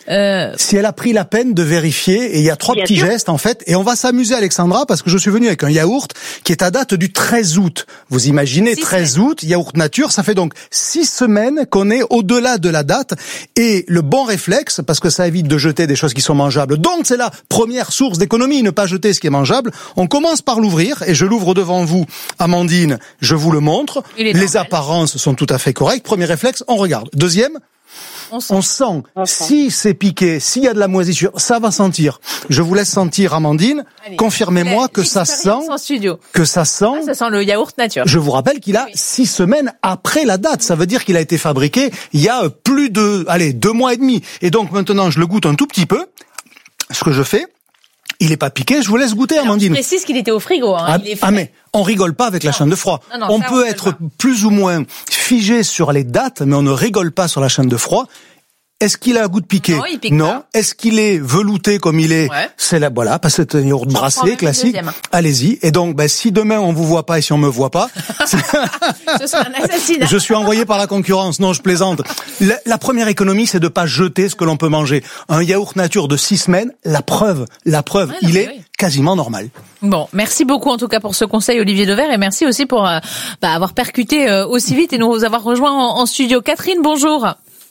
Si elle a pris la peine de vérifier, et il y a 3 petits gestes en fait, et on va s'amuser Alexandra parce que je suis venu avec un yaourt qui est à date du 13 août. Vous imaginez 13 août, yaourt nature, ça fait donc 6 semaines qu'on est au-delà de la date, et le bon réflexe, parce que ça évite de jeter des choses qui sont mangeables, donc c'est la première source d'économie, ne pas jeter ce qui est mangeable. On commence par l'ouvrir, et je l'ouvre devant vous, Amandine, je vous le montre, les apparences sont tout à fait correctes. Premier réflexe, on regarde. Deuxième, on sent. Si c'est piqué, s'il y a de la moisissure, ça va sentir. Je vous laisse sentir, Amandine. Allez, confirmez-moi que ça sent. Que ça sent. Ça sent le yaourt nature. Je vous rappelle qu'il a 6 semaines après la date. Ça veut dire qu'il a été fabriqué il y a plus de, 2 mois et demi. Et donc maintenant, je le goûte un tout petit peu. Ce que je fais, il est pas piqué. Je vous laisse goûter, Amandine. Je précise qu'il était au frigo. Mais on rigole pas avec la chaîne de froid. On peut être plus ou moins figé sur les dates, mais on ne rigole pas sur la chaîne de froid. Est-ce qu'il a un goût de piqué? Non, il pique pas. Est-ce qu'il est velouté comme il est? C'est là, voilà, parce que c'est un yaourt brassé classique. Allez-y. Et donc, si demain on vous voit pas et si on me voit pas, ce sera un assassinat. Je suis envoyé par la concurrence. Non, je plaisante. La première économie, c'est de pas jeter ce que l'on peut manger. Un yaourt nature de 6 semaines, la preuve, il est quasiment normal. Bon, merci beaucoup en tout cas pour ce conseil, Olivier Dauvert, et merci aussi pour avoir percuté aussi vite et nous avoir rejoints en studio. Catherine, bonjour.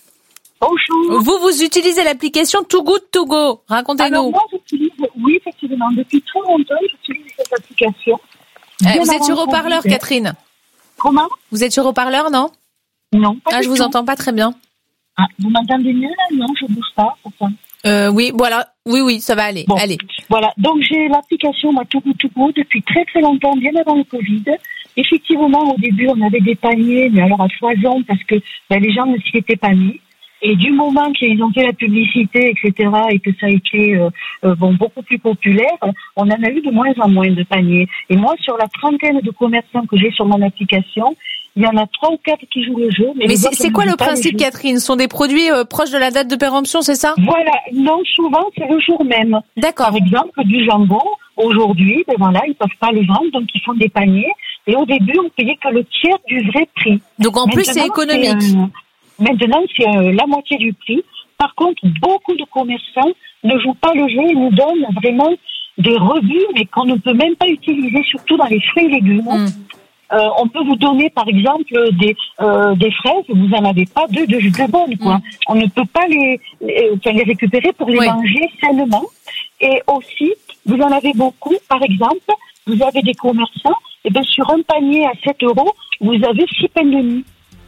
Bonjour. Vous utilisez l'application Too Good To Go. Racontez-nous. Alors moi, oui, effectivement, depuis très longtemps, j'utilise cette application. Vous êtes sur haut-parleur, Catherine? Comment? Vous êtes sur haut-parleur, non? Non, pas du je vous tout. Entends pas très bien. Vous m'entendez mieux là? Non, je bouge pas. Oui, voilà. Oui, ça va aller. Bon, allez. Voilà. Donc j'ai l'application Too Good To Go depuis très très longtemps, bien avant le Covid. Effectivement, au début, on avait des paniers, mais alors à foison parce que les gens ne s'y étaient pas mis. Et du moment qu'ils ont fait la publicité, etc., et que ça a été beaucoup plus populaire, on en a eu de moins en moins de paniers. Et moi, sur la trentaine de commerçants que j'ai sur mon application, il y en a 3 ou 4 qui jouent le jeu. Mais c'est quoi le principe, Catherine? Ce sont des produits proches de la date de péremption, c'est ça? Voilà. Non, souvent, c'est le jour même. D'accord. Par exemple, du jambon, aujourd'hui, ils peuvent pas le vendre, donc ils font des paniers. Et au début, on payait que le tiers du vrai prix. Donc en plus, c'est économique. Maintenant, c'est la moitié du prix. Par contre, beaucoup de commerçants ne jouent pas le jeu et nous donnent vraiment des rebuts, mais qu'on ne peut même pas utiliser, surtout dans les fruits et légumes. On peut vous donner, par exemple, des fraises, vous n'en avez pas de bonnes, quoi. On ne peut pas les récupérer pour les manger sainement. Et aussi, vous en avez beaucoup, par exemple, vous avez des commerçants, sur un panier à 7 €, vous avez 6 pains de mie.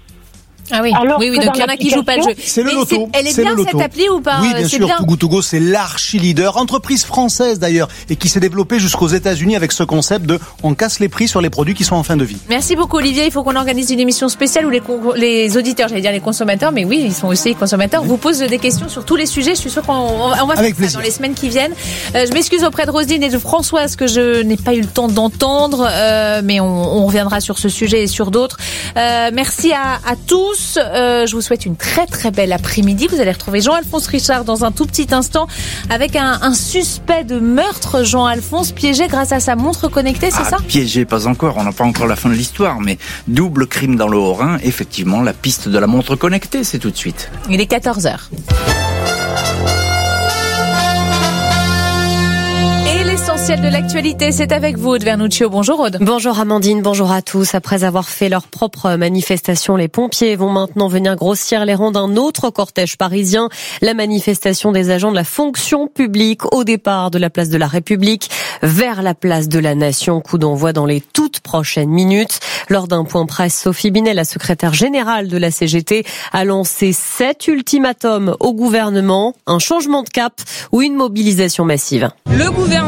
Ah oui, donc il y en a qui jouent pas le jeu. C'est le loto. Elle est bien cette appli ou pas? Oui, bien sûr, Too Good To Go, c'est l'archi-leader, entreprise française d'ailleurs, et qui s'est développée jusqu'aux États-Unis avec ce concept de on casse les prix sur les produits qui sont en fin de vie. Merci beaucoup Olivier, il faut qu'on organise une émission spéciale où les auditeurs, j'allais dire les consommateurs, mais oui, ils sont aussi les consommateurs, vous posent des questions sur tous les sujets. Je suis sûre qu'on va faire ça dans les semaines qui viennent. Je m'excuse auprès de Roselyne et de Françoise que je n'ai pas eu le temps d'entendre, mais on reviendra sur ce sujet et sur d'autres. Merci à tous. Je vous souhaite une très très belle après-midi. Vous allez retrouver Jean-Alphonse Richard dans un tout petit instant avec un suspect de meurtre. Jean-Alphonse piégé grâce à sa montre connectée, c'est ça? Piégé, pas encore. On n'a pas encore la fin de l'histoire, mais double crime dans le Haut-Rhin. Effectivement, la piste de la montre connectée, c'est tout de suite. Il est 14h. L'essentiel de l'actualité, c'est avec vous, Aude Vernuccio. Bonjour Aude. Bonjour Amandine, bonjour à tous. Après avoir fait leur propre manifestation, les pompiers vont maintenant venir grossir les rangs d'un autre cortège parisien. La manifestation des agents de la fonction publique au départ de la place de la République vers la place de la Nation. Coup d'envoi dans les toutes prochaines minutes. Lors d'un point presse, Sophie Binet, la secrétaire générale de la CGT, a lancé 7 ultimatums au gouvernement, un changement de cap ou une mobilisation massive. Le gouvernement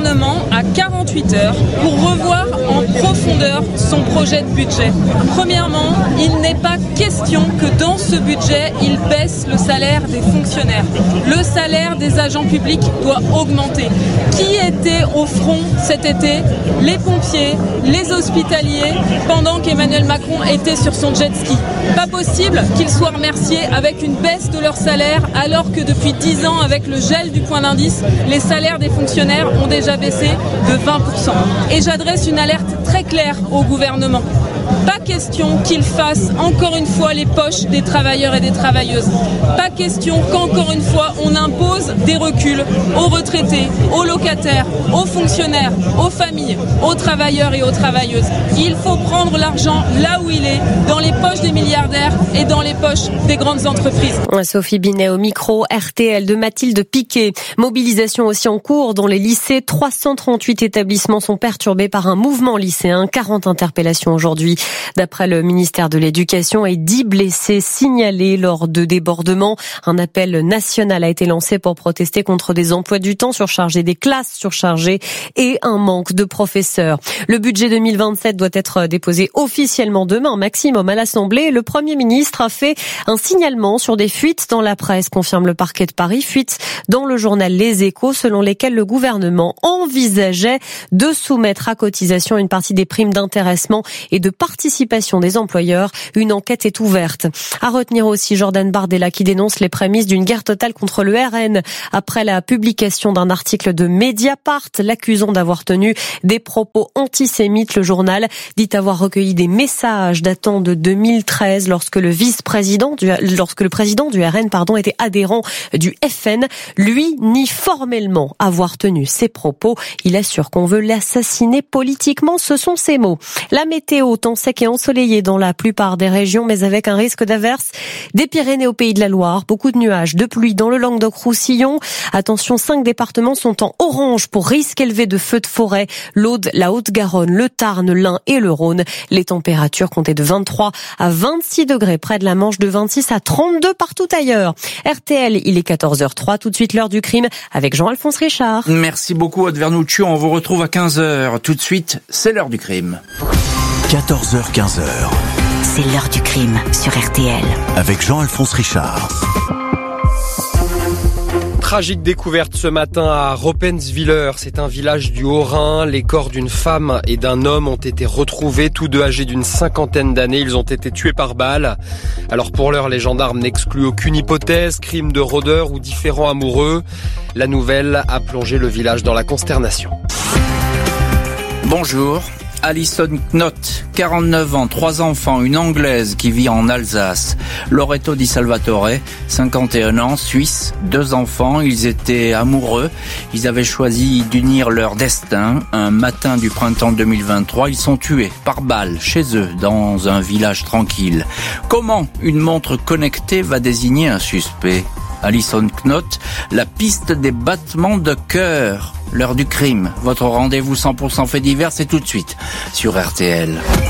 a 48 heures pour revoir en profondeur son projet de budget. Premièrement, il n'est pas question que dans ce budget, il baisse le salaire des fonctionnaires. Le salaire des agents publics doit augmenter. Qui était au front cet été? Les pompiers, les hospitaliers, pendant qu'Emmanuel Macron était sur son jet ski. Pas possible qu'ils soient remerciés avec une baisse de leur salaire, alors que depuis 10 ans, avec le gel du point d'indice, les salaires des fonctionnaires ont déjà baissé de 20%. Et j'adresse une alerte très claire au gouvernement. Pas question qu'il fasse encore une fois les poches des travailleurs et des travailleuses. Pas question qu'encore une fois on impose des reculs aux retraités, aux locataires, aux fonctionnaires, aux familles, aux travailleurs et aux travailleuses. Il faut prendre l'argent là où il est, dans les poches des milliardaires et dans les poches des grandes entreprises. Sophie Binet au micro RTL de Mathilde Piquet. Mobilisation aussi en cours dans les lycées. 338 établissements sont perturbés par un mouvement lycéen. 40 interpellations aujourd'hui. D'après le ministère de l'Éducation, et 10 blessés signalés lors de débordements. Un appel national a été lancé pour protester contre des emplois du temps surchargés, des classes surchargées et un manque de professeurs. Le budget 2027 doit être déposé officiellement demain maximum à l'Assemblée. Le Premier ministre a fait un signalement sur des fuites dans la presse, confirme le parquet de Paris. Fuites dans le journal Les Échos, selon lesquelles le gouvernement envisageait de soumettre à cotisation une partie des primes d'intéressement et de participation des employeurs. Une enquête est ouverte. À retenir aussi Jordan Bardella qui dénonce les prémices d'une guerre totale contre le RN après la publication d'un article de Mediapart l'accusant d'avoir tenu des propos antisémites. Le journal dit avoir recueilli des messages datant de 2013 lorsque le président du RN était adhérent du FN. Lui nie formellement avoir tenu ces propos. Il assure qu'on veut l'assassiner politiquement. Ce sont ses mots. La météo, temps sec et ensoleillé dans la plupart des régions, mais avec un risque d'averse des Pyrénées au Pays de la Loire. Beaucoup de nuages, de pluie dans le Languedoc-Roussillon. Attention, 5 départements sont en orange pour risque élevé de feux de forêt. l'Aude, la Haute-Garonne, le Tarn, l'Ain et le Rhône. Les températures comptaient de 23 à 26 degrés près de la Manche, de 26 à 32 partout ailleurs. RTL, il est 14h03, tout de suite l'heure du crime avec Jean-Alphonse Richard. Merci beaucoup Aude Vernuccio, on vous retrouve à 15h. Tout de suite, c'est l'heure du crime. 14h, 15h. C'est l'heure du crime sur RTL. Avec Jean-Alphonse Richard. Tragique découverte ce matin à Roppenwiller, c'est un village du Haut-Rhin. Les corps d'une femme et d'un homme ont été retrouvés, tous deux âgés d'une 50aine d'années. Ils ont été tués par balle. Alors pour l'heure, les gendarmes n'excluent aucune hypothèse, crime de rôdeur ou différend amoureux. La nouvelle a plongé le village dans la consternation. Bonjour. Alison Knott, 49 ans, 3 enfants, une Anglaise qui vit en Alsace. Loreto Di Salvatore, 51 ans, Suisse, 2 enfants. Ils étaient amoureux. Ils avaient choisi d'unir leur destin. Un matin du printemps 2023, ils sont tués par balle chez eux, dans un village tranquille. Comment une montre connectée va désigner un suspect ? Alison Knott, la piste des battements de cœur. L'heure du crime, votre rendez-vous 100% fait divers, c'est tout de suite sur RTL.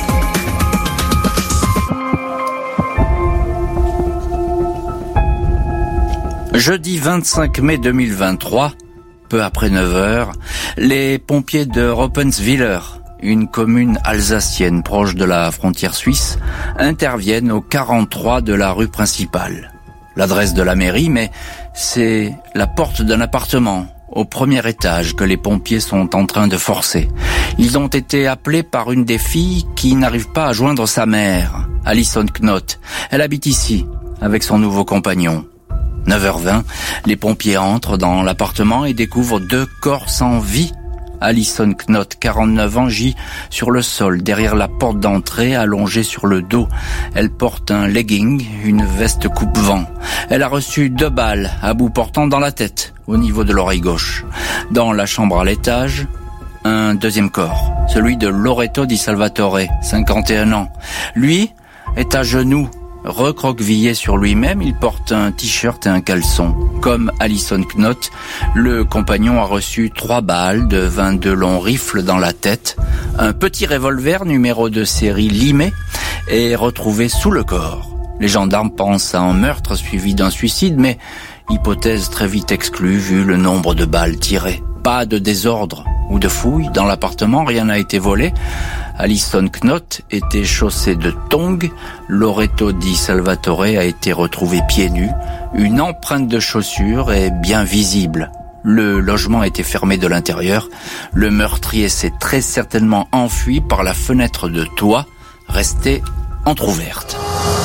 Jeudi 25 mai 2023, peu après 9h, les pompiers de Roppenwiller, une commune alsacienne proche de la frontière suisse, interviennent au 43 de la rue principale. L'adresse de la mairie, mais c'est la porte d'un appartement au premier étage que les pompiers sont en train de forcer. Ils ont été appelés par une des filles qui n'arrive pas à joindre sa mère, Alison Knott. Elle habite ici, avec son nouveau compagnon. 9h20, les pompiers entrent dans l'appartement et découvrent 2 corps sans vie. Alison Knott, 49 ans, gît sur le sol, derrière la porte d'entrée, allongée sur le dos. Elle porte un legging, une veste coupe-vent. Elle a reçu 2 balles à bout portant dans la tête, au niveau de l'oreille gauche. Dans la chambre à l'étage, un deuxième corps, celui de Loreto Di Salvatore, 51 ans. Lui est à genoux, recroquevillé sur lui-même, il porte un t-shirt et un caleçon. Comme Alison Knott, le compagnon a reçu 3 balles de 22 longs rifles dans la tête. Un petit revolver numéro de série limé est retrouvé sous le corps. Les gendarmes pensent à un meurtre suivi d'un suicide, mais hypothèse très vite exclue vu le nombre de balles tirées. Pas de désordre ou de fouilles. Dans l'appartement, rien n'a été volé. Alison Knott était chaussée de tongs. Loreto Di Salvatore a été retrouvé pieds nus. Une empreinte de chaussure est bien visible. Le logement était fermé de l'intérieur. Le meurtrier s'est très certainement enfui par la fenêtre de toit, restée entrouverte.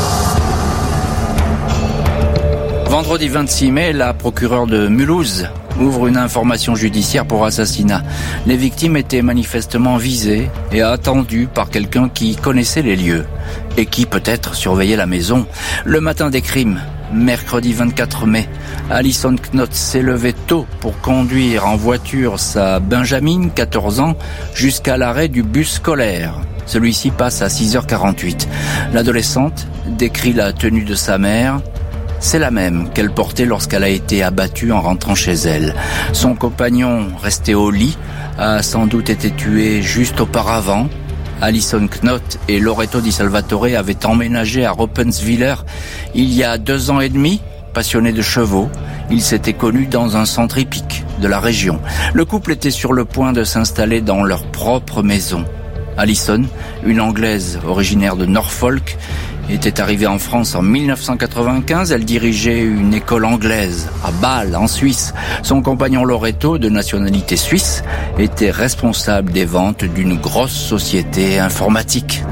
Vendredi 26 mai, la procureure de Mulhouse ouvre une information judiciaire pour assassinat. Les victimes étaient manifestement visées et attendues par quelqu'un qui connaissait les lieux et qui peut-être surveillait la maison. Le matin des crimes, mercredi 24 mai, Alison Knott s'est levée tôt pour conduire en voiture sa Benjamine, 14 ans, jusqu'à l'arrêt du bus scolaire. Celui-ci passe à 6h48. L'adolescente décrit la tenue de sa mère. C'est la même qu'elle portait lorsqu'elle a été abattue en rentrant chez elle. Son compagnon, resté au lit, a sans doute été tué juste auparavant. Alison Knott et Loreto Di Salvatore avaient emménagé à Roppenswiller il y a 2 ans et demi. Passionnés de chevaux, ils s'étaient connus dans un centre hippique de la région. Le couple était sur le point de s'installer dans leur propre maison. Alison, une Anglaise originaire de Norfolk, était arrivée en France en 1995. Elle dirigeait une école anglaise à Bâle, en Suisse. Son compagnon Loreto, de nationalité suisse, était responsable des ventes d'une grosse société informatique.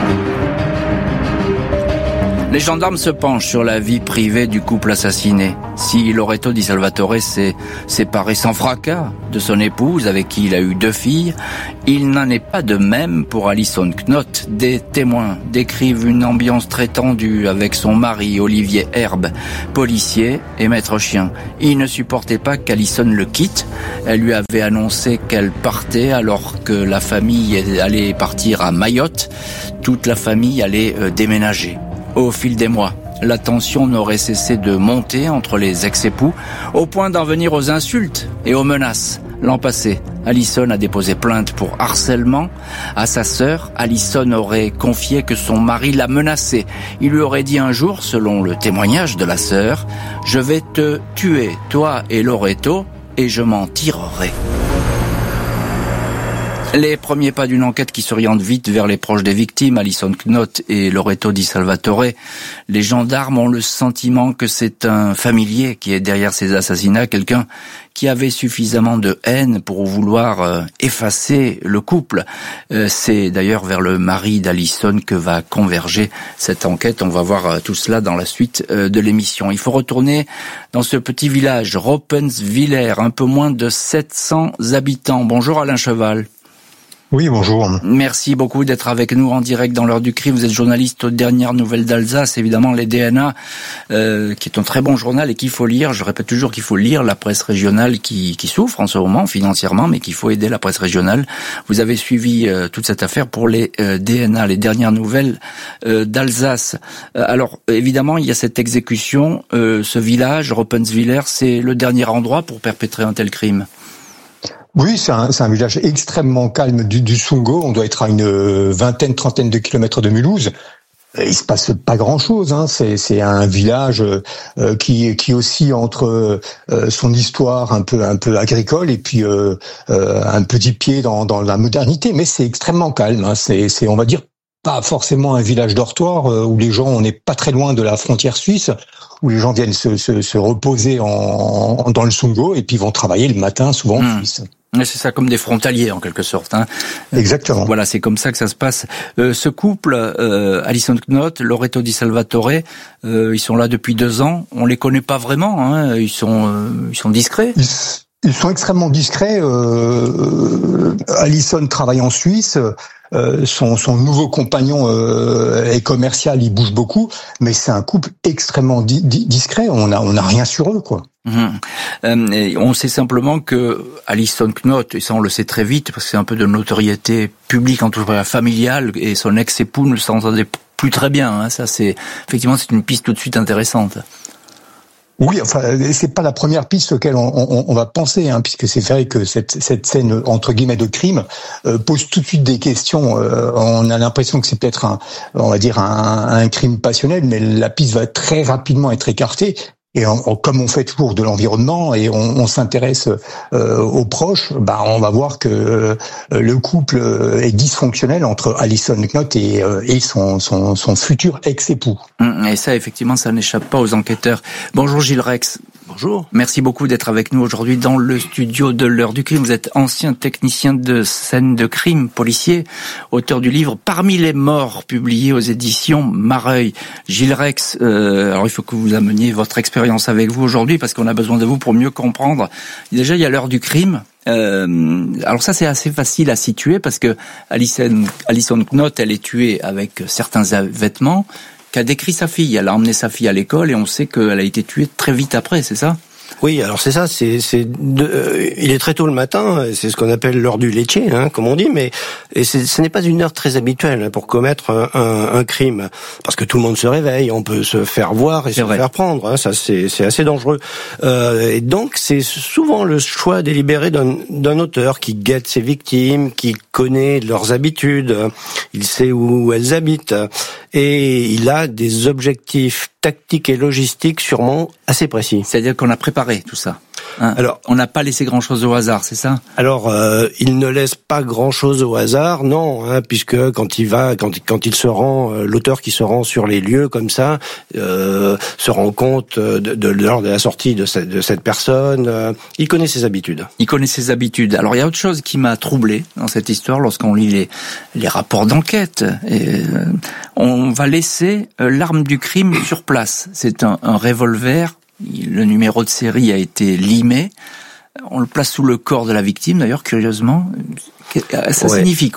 Les gendarmes se penchent sur la vie privée du couple assassiné. Si Loreto Di Salvatore s'est séparé sans fracas de son épouse, avec qui il a eu 2 filles, il n'en est pas de même pour Alison Knott. Des témoins décrivent une ambiance très tendue avec son mari, Olivier Herbe, policier et maître chien. Il ne supportait pas qu'Alison le quitte. Elle lui avait annoncé qu'elle partait alors que la famille allait partir à Mayotte. Toute la famille allait déménager. Au fil des mois, la tension n'aurait cessé de monter entre les ex-époux, au point d'en venir aux insultes et aux menaces. L'an passé, Alison a déposé plainte pour harcèlement. À sa sœur, Alison aurait confié que son mari l'a menacée. Il lui aurait dit un jour, selon le témoignage de la sœur, « Je vais te tuer, toi et Loreto, et je m'en tirerai ». Les premiers pas d'une enquête qui s'oriente vite vers les proches des victimes, Alison Knott et Loreto Di Salvatore. Les gendarmes ont le sentiment que c'est un familier qui est derrière ces assassinats, quelqu'un qui avait suffisamment de haine pour vouloir effacer le couple. C'est d'ailleurs vers le mari d'Alison que va converger cette enquête. On va voir tout cela dans la suite de l'émission. Il faut retourner dans ce petit village, Roppenswiller, un peu moins de 700 habitants. Bonjour Alain Cheval. Oui, bonjour. Merci beaucoup d'être avec nous en direct dans l'heure du crime. Vous êtes journaliste aux dernières nouvelles d'Alsace, évidemment les DNA, qui est un très bon journal et qu'il faut lire. Je répète toujours qu'il faut lire la presse régionale qui souffre en ce moment financièrement, mais qu'il faut aider la presse régionale. Vous avez suivi toute cette affaire pour les DNA, les dernières nouvelles d'Alsace. Alors évidemment, il y a cette exécution, ce village, Roppenswiller, c'est le dernier endroit pour perpétrer un tel crime. Oui, c'est un village extrêmement calme du Sungo. On doit être à une trentaine de kilomètres de Mulhouse. Il se passe pas grand-chose. Hein. C'est un village qui oscille entre son histoire un peu agricole et puis un petit pied dans la modernité. Mais c'est extrêmement calme. Hein. C'est on va dire pas forcément un village dortoir où les gens, on n'est pas très loin de la frontière suisse, où les gens viennent se reposer dans le Sungo et puis vont travailler le matin, souvent en Suisse. C'est ça, comme des frontaliers en quelque sorte. Hein. Exactement. Voilà, c'est comme ça que ça se passe. Ce couple, Alison Knott, Loreto Di Salvatore, ils sont là depuis 2 ans. On les connaît pas vraiment. Hein. Ils sont discrets. Ils sont extrêmement discrets. Alison travaille en Suisse. Son nouveau compagnon est commercial, il bouge beaucoup, mais c'est un couple extrêmement discret. On a rien sur eux, quoi. On sait simplement que Alison Knott, et ça on le sait très vite parce que c'est un peu de notoriété publique, en tout cas familiale, et son ex-époux ne s'entendait plus très bien. Hein. Ça, c'est effectivement c'est une piste tout de suite intéressante. Oui, enfin, c'est pas la première piste auquel on va penser, hein, puisque c'est vrai que cette scène entre guillemets de crime pose tout de suite des questions. On a l'impression que c'est peut-être un crime passionnel, mais la piste va très rapidement être écartée. Et comme on fait toujours de l'environnement et on s'intéresse aux proches, on va voir que le couple est dysfonctionnel entre Alison Knott et son futur ex-époux. Et ça, effectivement, ça n'échappe pas aux enquêteurs. Bonjour Gilles Rex. Bonjour. Merci beaucoup d'être avec nous aujourd'hui dans le studio de l'heure du crime. Vous êtes ancien technicien de scène de crime policier, auteur du livre Parmi les morts, publié aux éditions Mareuil. Gilles Rex, alors il faut que vous ameniez votre expérience avec vous aujourd'hui parce qu'on a besoin de vous pour mieux comprendre. Déjà, il y a l'heure du crime. Alors ça, c'est assez facile à situer parce que Alison Knott, elle est tuée avec certains vêtements qu'a décrit sa fille. Elle a emmené sa fille à l'école et on sait qu'elle a été tuée très vite après, c'est ça ? Oui, alors c'est ça, il est très tôt le matin, c'est ce qu'on appelle l'heure du laitier, comme on dit, mais ce n'est pas une heure très habituelle pour commettre un crime, parce que tout le monde se réveille, on peut se faire voir et se faire prendre, ça c'est assez dangereux. Et donc c'est souvent le choix délibéré d'un auteur qui guette ses victimes, qui connaît leurs habitudes, il sait où elles habitent, et il a des objectifs tactiques et logistiques sûrement assez précis. C'est-à-dire qu'on a préparé tout ça. Alors, on n'a pas laissé grand-chose au hasard, c'est ça ? Alors, il ne laisse pas grand-chose au hasard, non, puisque quand il se rend, l'auteur qui se rend sur les lieux comme ça, se rend compte lors de la sortie de cette personne, il connaît ses habitudes. Il connaît ses habitudes. Alors, il y a autre chose qui m'a troublé dans cette histoire lorsqu'on lit les rapports d'enquête. On va laisser l'arme du crime sur place. C'est un revolver. Le numéro de série a été limé. On le place sous le corps de la victime, d'ailleurs, curieusement. Ça signifie quoi, ça ?